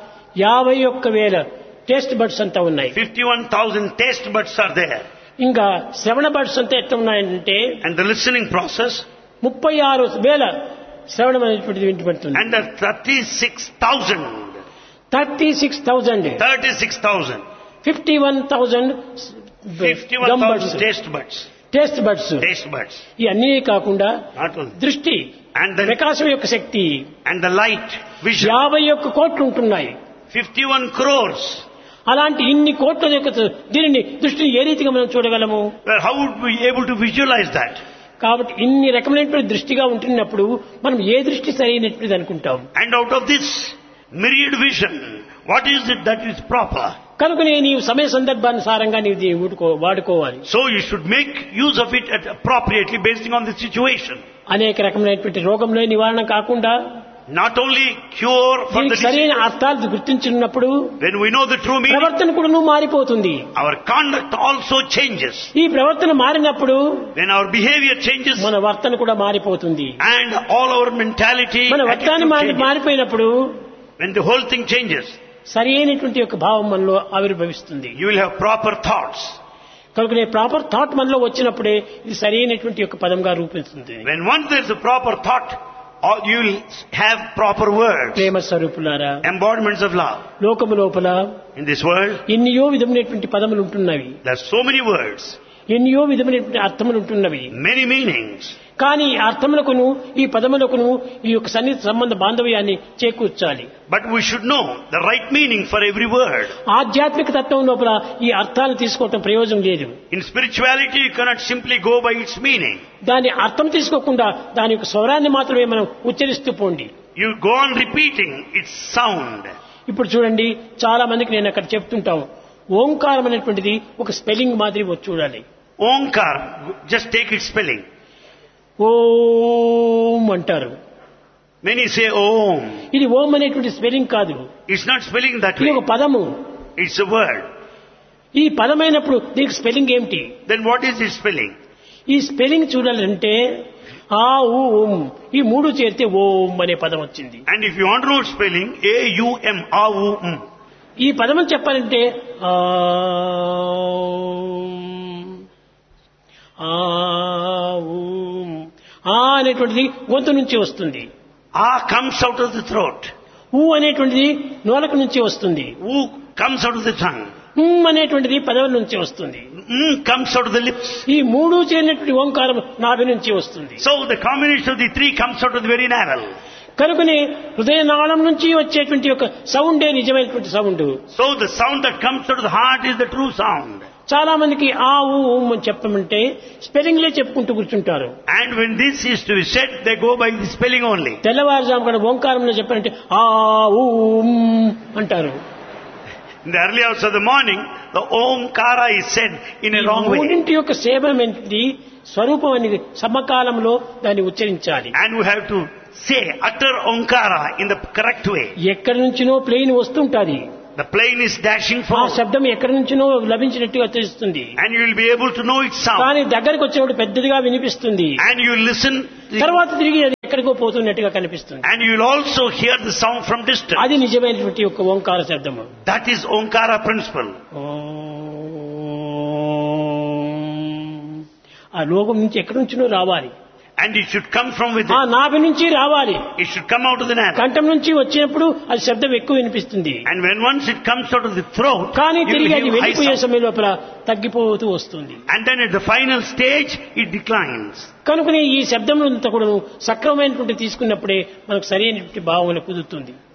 యాభై ఒక్క వేల టేస్ట్ బర్డ్స్ అంతా ఉన్నాయి. fifty-one thousand taste buds are there. ఇంకా శ్రవణ బర్డ్స్ అంతా ఎట్లా ఉన్నాయంటే And the listening process, ముప్పై ఆరు వేల శ్రవణం అనేటువంటిది వింటబడుతుంది. and the thirty-six thousand. Thirty six thousand thirty-six thousand. Fifty one thousand fifty-one thousand taste buds. Taste buds. Taste buds. ఇవన్నీ కాకుండా Not only. దృష్టి, And the, ప్రకాశం యొక్క శక్తి and the light, vision. యాభై ఒక్క కోట్లు ఉంటున్నాయి. fifty-one crores. అలాంటి ఇన్ని కోట్ల యొక్క దీనిని దృష్టిని ఏ రీతిగా మనం చూడగలము? Well, how would we be able to visualize that? కాబట్టి ఇన్ని రకమైనటువంటి దృష్టిగా ఉంటున్నప్పుడు మనం ఏ దృష్టి సరైనటువంటిది అనుకుంటాం. And out of this myriad vision, what is it that is proper? కనుకనే నీవు సమయ సందర్భానుసారంగా నీవు దీన్ని ఊడుకో- వాడుకోవాలి. So you should make use of it at appropriately based on the situation. అనేక రకమైనటువంటి రోగంలో నివారణ కాకుండా Not only cure for the దీనికి సరైన disease. అర్థాలు గుర్తించున్నప్పుడు When we know the true meaning, ప్రవర్తన కూడా నువ్వు మారిపోతుంది. our conduct also changes. ఈ ప్రవర్తన మారినప్పుడు When our behavior changes, మన వర్తన కూడా మారిపోతుంది. and all our mentality, మన వర్తాన్ని attitude మారి changes. మారిపోయినప్పుడు When the whole thing changes, సరి అయినటువంటి యొక్క భావం మనలో ఆవిర్భవిస్తుంది. you will have proper thoughts. కనుక ప్రాపర్ థాట్ మనలో వచ్చినప్పుడే ఇది సరి అయినటువంటి యొక్క పదంగా రూపిస్తుంది. When once there is a proper thought, or you will have proper words, ప్రేమ స్వరూపులారా, embodiments of love. లోకము లోపల In this world, ఎన్నో విధమైనటువంటి పదములు ఉంటున్నవి, there are so many words, ఎన్నో విధమైనటువంటి అర్థములు ఉంటున్నవి. many meanings. కానీ ఈ అర్థములకును ఈ పదములకును ఈ యొక్క సన్నిహిత సంబంధ బాంధవ్యాన్ని చేకూర్చాలి. But we should know the right meaning for every word. ఆధ్యాత్మిక తత్వం లోపల ఈ అర్థాలను తీసుకోవటం ప్రయోజనం లేదు. In spirituality, you cannot simply go by its meaning. దాని అర్థం తీసుకోకుండా దాని యొక్క స్వరాన్ని మాత్రమే మనం ఉచ్చరిస్తూ పోండి. You go on repeating its sound. ఇప్పుడు చూడండి, చాలా మందికి నేను అక్కడ చెప్తుంటాం, ఓంకారం అనేటువంటిది ఒక స్పెల్లింగ్ మాదిరి చూడాలి. Omkar, just take its spelling. ఓం అంటారు. Many say Om. ఇది ఓం అనేటువంటి స్పెల్లింగ్ కాదు, It's not spelling that ఇది way. ఒక పదము. It's a word. ఈ పదమైనప్పుడు దీనికి స్పెల్లింగ్ ఏమిటి? Then what is its spelling? ఈ స్పెల్లింగ్ చూడాలంటే ఆ ఊ ఉం ఈ మూడు చేరితే ఓం అనే పదం వచ్చింది. And if you want to know its spelling, A U M, A U M. ఈ పదం చెప్పాలంటే ఆ ఆ ఊం, ఆ అనేటువంటిది గొంతు నుంచి వస్తుంది. A comes out of the throat. ఊ అనేటువంటిది నోలకు నుంచి వస్తుంది. U comes out of the tongue. ఉమ్ అనేటువంటిది పదవుల నుంచి వస్తుంది. Mm comes out of the lips. ఈ మూడు చేరినటువంటి ఓంకారం నాభి నుంచి వస్తుంది. So the combination of the three comes out of the very navel. కనుకనే హృదయనాళం నుంచి వచ్చేటువంటి ఒక సౌండే నిజమైనటువంటి sound. So the sound that comes out of the heart is the true sound. చాలా మందికి ఆ ఊ ఊం అని చెప్పమంటే స్పెల్లింగ్లే చెప్పుకుంటూ కూర్చుంటారు. And when this is to be said, they go by the spelling only. తెల్లవారుజాము కూడా ఓంకారంలో చెప్పారంటే ఆ ఊ ఉం అంటారు. In the early hours of the morning, the Omkara is said in a wrong way. మూడింటి యొక్క సేవమేంటి స్వరూపం అనేది సమకాలంలో దాన్ని ఉచ్చరించాలి. And we have to say, utter Omkara in the correct way. ఎక్కడి నుంచినో plane వస్తుంటాది, The plane is dashing ఆ forward. శబ్దం ఎక్కడి నుంచినో లభించినట్టుగా తెలుస్తుంది. And you will be able to know its sound. కానీ దగ్గరకు వచ్చినప్పుడు పెద్దదిగా వినిపిస్తుంది. And you will listen. తర్వాత తిరిగి అది ఎక్కడికో పోతున్నట్టుగా కనిపిస్తుంది. And you will also hear the sound from distance. అది నిజమైనటువంటి ఒక ఓంకార శబ్దము. That is Omkara principle. ఆ లోకం నుంచి ఎక్కడి నుంచినో రావాలి, And it should come from ఆ within. నాభి నుంచి రావాలి. It should come out of the navel. కంఠం నుంచి వచ్చినప్పుడు అది శబ్దం ఎక్కువ వినిపిస్తుంది. And when once it comes out of the throat, కానీ you will తిరిగి అది hear high వెళ్ళిపోయే sound. సమయం లోపల తగ్గిపోతూ వస్తుంది. And then at the final stage, it declines. కనుకనే ఈ శబ్దం అంతా కూడా సక్రమమైనటువంటి తీసుకున్నప్పుడే మనకు సరైనటువంటి భావన కుదురుతుంది.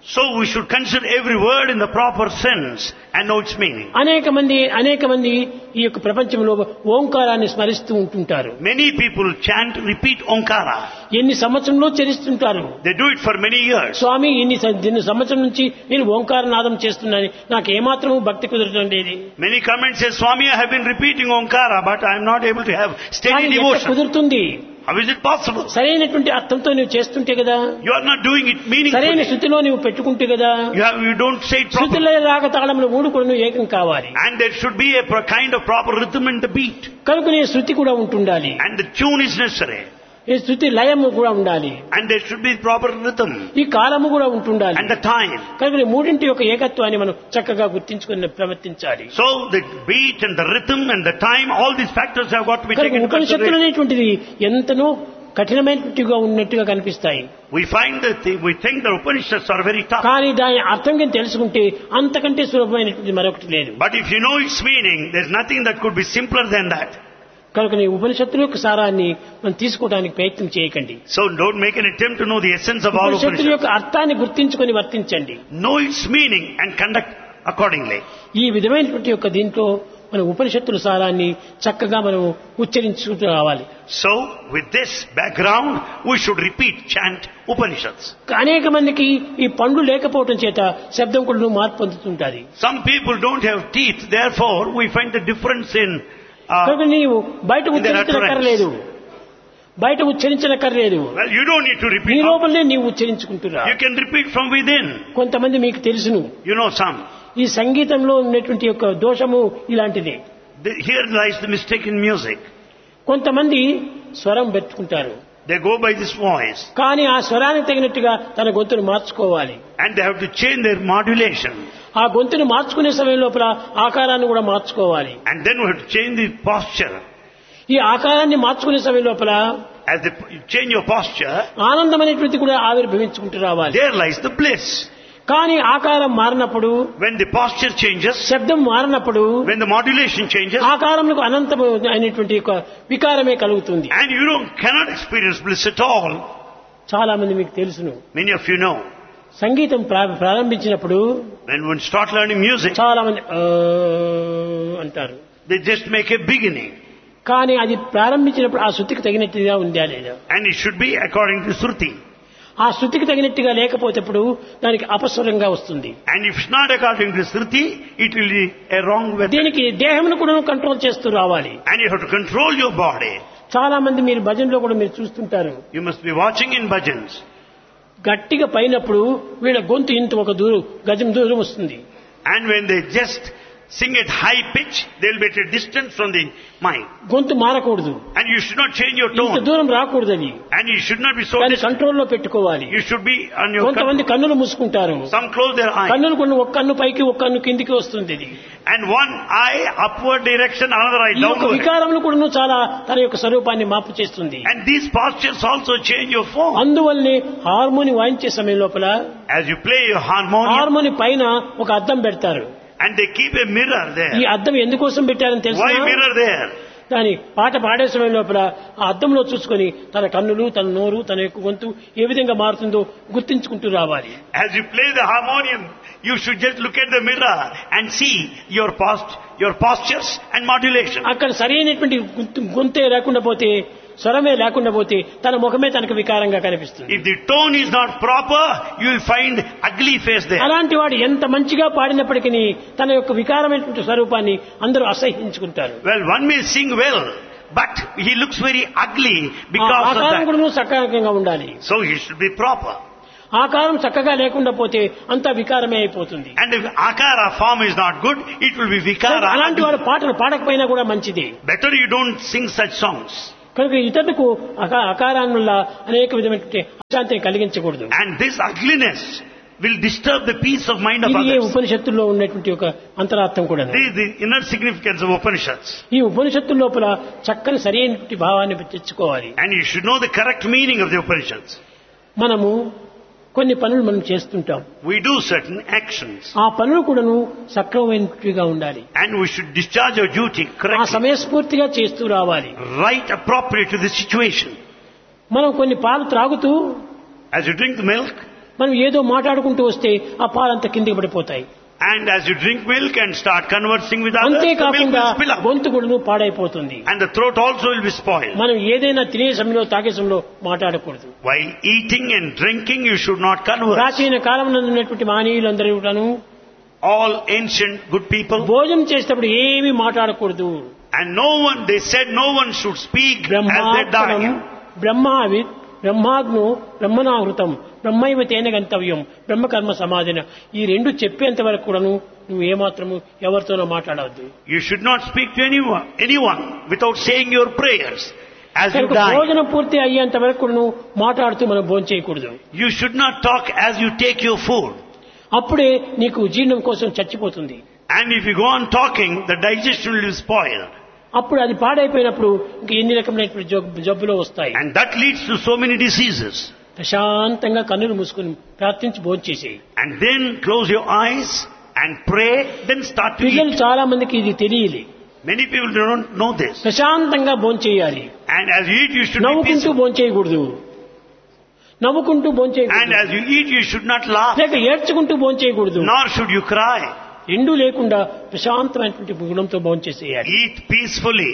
So we should consider every word in the proper sense and know its meaning. అనేక మంది అనేక మంది ఈ యొక్క ప్రపంచంలో ఓంకారాన్ని స్మరిస్తూ ఉంటుంటారు. Many people chant, repeat Omkara. ఎన్ని సంవత్సరంలో చరిస్తుంటారు. They do it for many years. స్వామి ఇన్ని సం- ఇన్ని సంవత్సరం నుంచి నేను ఓంకార నాదం చేస్తున్నాను, నాకు ఏమాత్రం భక్తి కుదరడం లేదు. Many comments say, Swami, I have been repeating Omkara, but I am not able to have steady కానీ ఎట్లా devotion. కుదురుతుంది? How is it possible? సరైనటువంటి అర్థంతో నువ్వు చేస్తుంటే కదా, You are not doing it సరైన meaningfully. స్థితిలో నువ్వు పెట్టుకుంటే కదా. You, have, you don't say it properly. శృతిలో రాగ తాళములు మూడు కూడా నువ్వు ఏకం కావాలి. And there should be a pro- kind of proper rhythm in the beat. కనుక నీ శృతి కూడా ఉంటుండాలి, And the tune is necessary. ఈ శృతి లయము కూడా ఉండాలి, And there should be proper rhythm. ఈ కాలము కూడా ఉంటుండాలి. And the time. కనుక ఈ మూడింటి యొక్క ఏకత్వాన్ని మనం చక్కగా గుర్తించుకుని ప్రవర్తించాలి. So the beat and the rhythm and the time, all these factors have got to be కనుక taken into ఉపనిషత్తులు consideration. అనేటువంటిది ఎంతనో కఠినమైనట్టుగా ఉన్నట్టుగా కనిపిస్తాయి. We find that the, we think the Upanishads are very tough. కానీ దాని అర్థం కింద తెలుసుకుంటే అంతకంటే సులభమైనటువంటి మరొకటి లేదు. But if you know its meaning, there's nothing that could be simpler than that. కనుక నీ ఉపనిషత్తుల యొక్క సారాన్ని మనం తీసుకోవడానికి ప్రయత్నం చేయకండి. So don't make an attempt to know the essence of all ఉపనిషత్తుల Upanishads. యొక్క అర్థాన్ని గుర్తించుకొని వర్తించండి. Know its meaning and conduct accordingly. ఈ విధమైనటువంటి యొక్క దీంట్లో మన ఉపనిషత్తుల సారాన్ని చక్కగా మనం ఉచ్చరించుకుంటూ రావాలి. So with this background, we should repeat, chant Upanishads. అనేక మందికి ఈ పండ్లు లేకపోవటం చేత శబ్దం కూడా మార్పు పొందుతుంటారు. Some people don't have teeth, therefore we find the difference in uh, కనుక నీవు బయట ఉచ్చరించనక్కర్లేదు, బయట ఉచ్చరించనక్కర్లేదు, well, you don't need to నీ repeat. లోపలనే నీవు ఉచ్చరించుకుంటురా. You can repeat from within. కొంతమంది మీకు తెలుసును, You know some. ఈ సంగీతంలో ఉన్నటువంటి యొక్క దోషము ఇలాంటిదే. The- Here lies the mistake in music. కొంతమంది స్వరం పెట్టుకుంటారు, They go by this voice కానీ ఆ స్వరానికి తగినట్టుగా తన గొంతును మార్చుకోవాలి. and they have to change their modulation. ఆ గొంతును మార్చుకునే సమయం లోపల ఆకారాన్ని కూడా మార్చుకోవాలి. And then we have to change the posture. ఈ ఆకారాన్ని మార్చుకునే సమయం లోపల As they you change your posture, ఆనందం అనేటువంటి కూడా ఆవిర్భవించుకుంటూ రావాలి. there lies the bliss. కానీ ఆకారం మారినప్పుడు, When the posture changes, శబ్దం మారినప్పుడు when the modulation changes, ఆకారంలో అనంతం అయినటువంటి ఒక వికారమే కలుగుతుంది. and you don't, cannot experience bliss at all. చాలా మంది మీకు తెలుసును, Many of you know, సంగీతం ప్రా- ప్రారంభించినప్పుడు when one start learning music, చాలా మంది "ఆ" అంటారు. they just make a beginning. కానీ అది ప్రారంభించినప్పుడు ఆ శృతికి తగినట్టుగా ఉందా లేదా? And it should be according to Shruti. ఆ శృతికి తగినట్టుగా లేకపోతేప్పుడు దానికి అపస్వరంగా వస్తుంది. And if it's not according to Shruti, it will be a wrong method. దీనికి దేహమును కూడా కంట్రోల్ చేస్తూ రావాలి. And you have to control your body. చాలా మంది మీరు భజనలో కూడా మీరు చూస్తుంటారు, You must be watching in bhajans. గట్టిగా పైనప్పుడు వీళ్ళ గొంతు ఇంత ఒక దూరం గజం దూరం వస్తుంది. And when they just sing at high pitch, they will be at a distance from the mic. గొంతు మారకూడదు, And you should not change your ఇంత tone. దూరం రాకూడదు. అది And you should not be so దాన్ని distant. కంట్రోల్లో పెట్టుకోవాలి. You should be on your కొంతమంది control. కన్నులు మూసుకుంటారు, Some close their eye. కన్నులు కొన్ని ఒక కన్ను పైకి ఒక కన్ను కిందికి వస్తుంది. ఇది And one eye upward direction, another eye ఈ యొక్క downward. వికారములు కూడా చాలా తన యొక్క స్వరూపాన్ని మార్పు చేస్తుంది. And these postures also change your form. అందువల్లనే హార్మోని వాయించే సమయం లోపల As you play your harmonium, harmony పైన ఒక అద్దం పెడతారు. and they keep a mirror ఈ there. అద్దం ఎందుకోసం పెట్టారని తెలుసా? Why mirror there? దాని పాట పాడే సమయం లోపల ఆ అద్దంలో చూసుకొని తన కన్నులు, తన నోరు, తన యొక్క గొంతు ఏ విధంగా మారుతుందో గుర్తించుకుంటూ రావాలి. As you play the harmonium, you should just look at the mirror and see your post, your postures and modulation. అక్కడ సరైనటువంటి గొంతు- గొంతే లేకుండా పోతే, స్వరమే లేకుండా పోతే తన ముఖమే తనకు వికారంగా కనిపిస్తుంది. If the tone is not proper, you will find ugly face there. అలాంటి వాడు ఎంత మంచిగా పాడినప్పటికీ తన యొక్క వికారమైనటువంటి స్వరూపాన్ని అందరూ అసహ్యించుకుంటారు. Well, one may sing well, but he looks very ugly ఆ because of ఆకారం that. కూడా సకారంగా ఉండాలి. So he should be proper. ఆకారం చక్కగా లేకుండా పోతే అంతా వికారమే అయిపోతుంది. And if akara form is not good, it will be vikara. అలాంటి వాడు పాటలు పాడకపోయినా కూడా మంచిది. Better you don't sing such songs. కనుక ఇతరులకు అకా అకారాన్ని వల్ల అనేక విధమైనటువంటి అశాంతిని కలిగించకూడదు. And this ugliness will disturb the peace of mind of ఇది ఈ others. ఉపనిషత్తుల్లో ఉన్నటువంటి ఒక అంతరార్థం కూడా. This is the inner significance of Upanishads. ఈ ఉపనిషత్తుల లోపల చక్కని సరైనటువంటి భావాన్ని తెచ్చుకోవాలి. And you should know the correct meaning of the Upanishads. మనము కొన్ని పనులు మనం చేస్తుంటాం, We do certain actions. ఆ పనులు కూడాను సక్రమమైనట్టుగా ఉండాలి. And we should discharge our duty ఆ correctly. సమయస్ఫూర్తిగా చేస్తూ రావాలి. Right appropriate to the situation. మనం కొన్ని పాలు త్రాగుతూ As you drink the milk, మనం ఏదో మాట్లాడుకుంటూ వస్తే ఆ పాలంతా కిందికి పడిపోతాయి. And as you drink milk and start conversing with others, the milk అంతేకాకుండా will spill out. గొంతు కూడా పాడైపోతుంది. And the throat also will be spoiled. మనం ఏదైనా తినే సమయంలో తాగే సమయంలో మాట్లాడకూడదు. While eating and drinking, you should not converse. ప్రాచీన కాలంలో ఉన్నటువంటి మహనీయులందరూ కూడాను All ancient good people, భోజనం చేసేటప్పుడు ఏమీ మాట్లాడకూడదు. and no one, they said no one should speak as they బ్రహ్మాత్మనం die. బ్రహ్మావి బ్రహ్మాగ్ను బ్రహ్మనాహృతం బ్రహ్మైవ తేన గంతవ్యం బ్రహ్మకర్మ సమాధిన ఈ రెండు చెప్పేంత వరకు కూడాను నువ్వు ఏమాత్రము ఎవరితోనో మాట్లాడవద్దు. You should not speak to anyone, anyone without saying your prayers as you die. భోజనం పూర్తి అయ్యేంత వరకు కూడాను మాట్లాడుతూ మనం భోజనం చేయకూడదు. You should not talk as you take your food. అప్పుడే నీకు జీర్ణం కోసం చచ్చిపోతుంది. And if you go on talking, the digestion will be spoiled. అప్పుడు అది పాడైపోయినప్పుడు ఇంక ఎన్ని రకమైనటువంటి జబ్బు- జబ్బులు వస్తాయి. And that leads to so many diseases. ప్రశాంతంగా కన్నులు మూసుకుని ప్రార్థించి భోజనం చేసేయి. And then close your eyes and pray, then start to పిల్లలు eat. చాలా మందికి ఇది తెలియదు. Many people don't know this. ప్రశాంతంగా భోజనం చేయాలి. And as you eat, you should be నవ్వుకుంటూ peaceful. భోజనం చేయకూడదు. నవ్వుకుంటూ భోజనం And చేయకూడదు. as you eat, you should not laugh, లేక ఏడ్చుకుంటూ భోజనం చేయకూడదు. nor should you cry. ఎండు లేకుండా ప్రశాంతమైనటువంటి గుణంతో భోజనం చేసేయాలి. Eat peacefully.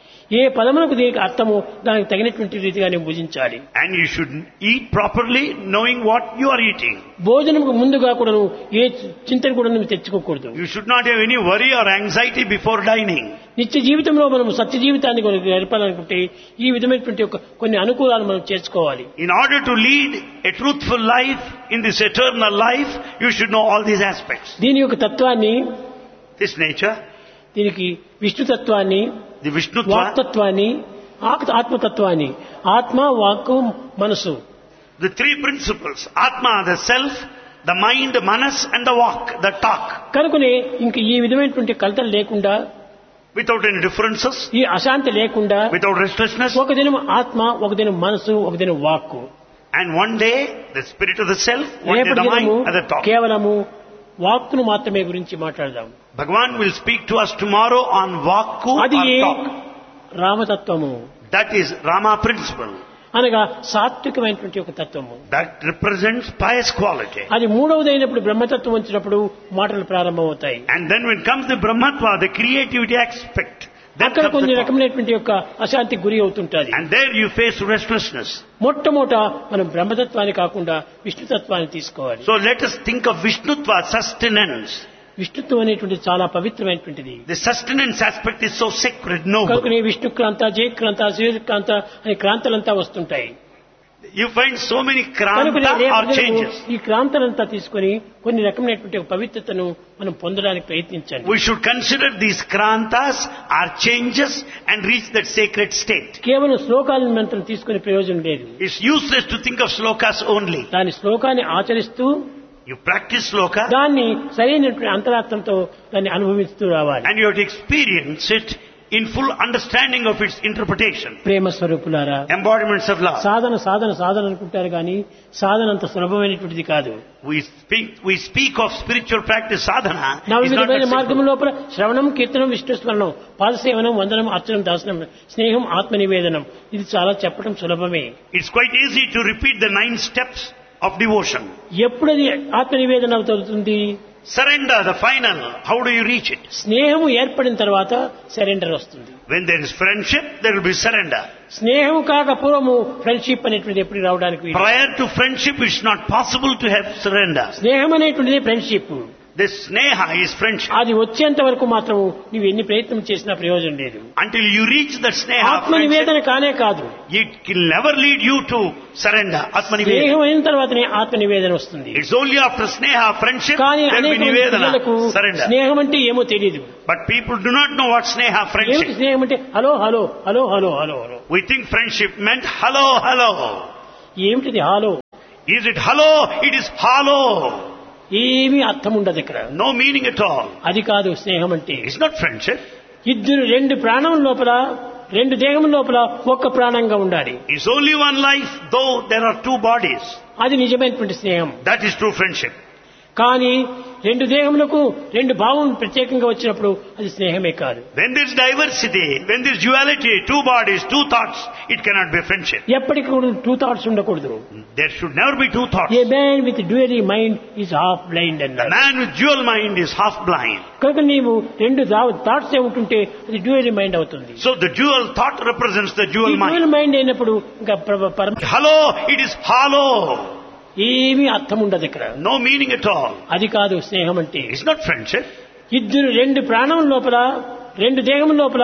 ఏ పదములకు దీనికి అర్థమో దానికి తగినటువంటి రీతిగానే భుజించాలి. And you should eat properly, knowing what you are eating. భోజనంకు ముందుగా కూడా నువ్వు ఏ చింతన కూడా నువ్వు తెచ్చుకోకూడదు. You should not have any worry or anxiety before dining. నిత్య జీవితంలో మనం సత్య జీవితాన్ని గడపాలనుకుంటే ఈ విధమైనటువంటి ఒక కొన్ని అనుకూలాలు మనం చేసుకోవాలి. In order to lead a truthful life in this eternal life, you should know all these aspects. దీని యొక్క తత్వాన్ని, This nature, దీనికి విష్ణుతత్వాన్ని, the Vishnutva, వాక్తత్వాన్ని, ఆక్- ఆత్మతత్వాన్ని, ఆత్మ వాక్కు మనసు, the three principles, Atma, the self, the mind, manas, and the walk, the talk, కనుకనే ఇంక ఈ విధమైనటువంటి కలతలు లేకుండా, without any differences, ఈ అశాంతి లేకుండా without restlessness. ఒక దినం ఆత్మ, ఒక దినం మనసు, ఒక దినం వాక్కు, And one day, the spirit of the self, one day రేపటి the mind, దినము and the talk. కేవలము వాక్కును మాత్రమే గురించి మాట్లాడదాం. Bhagavan will speak to us tomorrow on Vakku అది or talk. రామతత్వము That is Rama principle. అనగా సాత్వికమైనటువంటి ఒక తత్వము. That represents pious quality. అది మూడవదైనప్పుడు బ్రహ్మతత్వం వచ్చినప్పుడు మాటలు ప్రారంభమవుతాయి. And then when comes the Brahmatva, the creativity aspect, then అక్కడ comes కొన్ని the talk. రకమైనటువంటి యొక్క అశాంతికి గురి అవుతుంటది. And there you face restlessness. మొట్టమొదట మనం బ్రహ్మతత్వాన్ని కాకుండా విష్ణుతత్వాన్ని తీసుకోవాలి. So let us think of Vishnutva, sustenance. విష్ణుత్వం అనేటువంటిది చాలా పవిత్రమైనటువంటిది. The sustenance aspect is so sacred, noble. కనుకనే విష్ణుక్రాంత, జయక్రాంత, సూర్యక్రాంత అనే క్రాంతలంతా వస్తుంటాయి. You find so many కనుకనే kranta రేపు or దినము changes. ఈ క్రాంతలంతా తీసుకొని కొన్ని రకమైనటువంటి ఒక పవిత్రతను మనం పొందడానికి ప్రయత్నించండి. We should consider these krantas are changes and reach that sacred state. కేవలం శ్లోకాలను మనం తీసుకునే ప్రయోజనం లేదు. It's useless to think of slokas only. దాని శ్లోకాన్ని ఆచరిస్తూ You practice sloka దాన్ని సరైనటువంటి అంతరాత్మతో దాన్ని అనుభవిస్తూ రావాలి. and you have to experience it in full understanding of its interpretation. ప్రేమ స్వరూపులారా, Embodiments of love. సాధన సాధన సాధన అనుకుంటారు కానీ సాధన అంత సులభమైనటువంటిది కాదు. We speak, we speak of spiritual practice sadhana. It's not నవవిధమైన that మార్గం simple. లోపల శ్రవణం, కీర్తనం, విష్ణుస్మరణం, పాదసేవనం, వందనం, అర్చనం, దాసనం, స్నేహం, ఆత్మ నివేదనం, ఇది చాలా చెప్పడం సులభమే. It's quite easy to repeat the nine steps of devotion. ఎప్పుడది ఆత్మ నివేదన అవుతుంది? Surrender, the final. How do you reach it? స్నేహము ఏర్పడిన తర్వాత సరెండర్ వస్తుంది. When there is friendship, there will be surrender. స్నేహం కాక పూర్వము ఫ్రెండ్షిప్ అనేటువంటిది ఎప్పుడు రావడానికి వీలు. Prior to friendship, it's not possible to have surrender. స్నేహం అనేటువంటిది friendship. This sneha is friendship. అది వచ్చేంత వరకు మాత్రం నువ్వు ఎన్ని ప్రయత్నం చేసినా ప్రయోజనం లేదు. Until you reach that sneha ఆత్మ friendship, నివేదన కానే కాదు. it will never lead you to surrender. Atma nivedana. స్నేహం అయిన తర్వాతనే ఆత్మ నివేదన వస్తుంది. It's only after sneha friendship కానీ there will be అనేక nivedana, పిల్లలకు surrender. స్నేహం అంటే ఏమో తెలియదు. But people do not know what sneha ఏమిటి friendship. స్నేహం అంటే? Hello hello hello hello hello hello. We think friendship meant hello, hello. ఏమిటిది hello? Is it hello? It is hollow. ఏమీ అర్థం ఉండదు ఇక్కడ. No meaning at all. అది కాదు స్నేహం అంటే. It's not friendship. ఇద్దరు రెండు ప్రాణం లోపల, రెండు దేహం లోపల ఒక్క ప్రాణంగా ఉండాలి. It's only one life, though there are two bodies. అది నిజమైనటువంటి స్నేహం. That is true friendship. కానీ రెండు దేహములకు రెండు భావం ప్రత్యేకంగా వచ్చినప్పుడు అది స్నేహమే కాదు. When there is diversity, when there is duality, two bodies, two thoughts, it cannot be friendship. ఎప్పటికీ కూడా టూ థాట్స్ ఉండకూడదు. There should never be two thoughts. A man with dual mind is half blind The అన్నారు. man with dual mind is half blind. కనుక నీవు రెండు thoughts ఏ ఉంటుంటే అది dual mind అవుతుంది. So the dual thought represents the ఈ dual mind. Dual mind అయినప్పుడు ఇంకా ప్ర- పరమ Hello, it is hollow. ఏమీ అర్థం ఉండదు ఇక్కడ. No meaning at all. అది కాదు స్నేహం అంటే. It's not friendship. ఇద్దరు రెండు ప్రాణం లోపల రెండు దేహం లోపల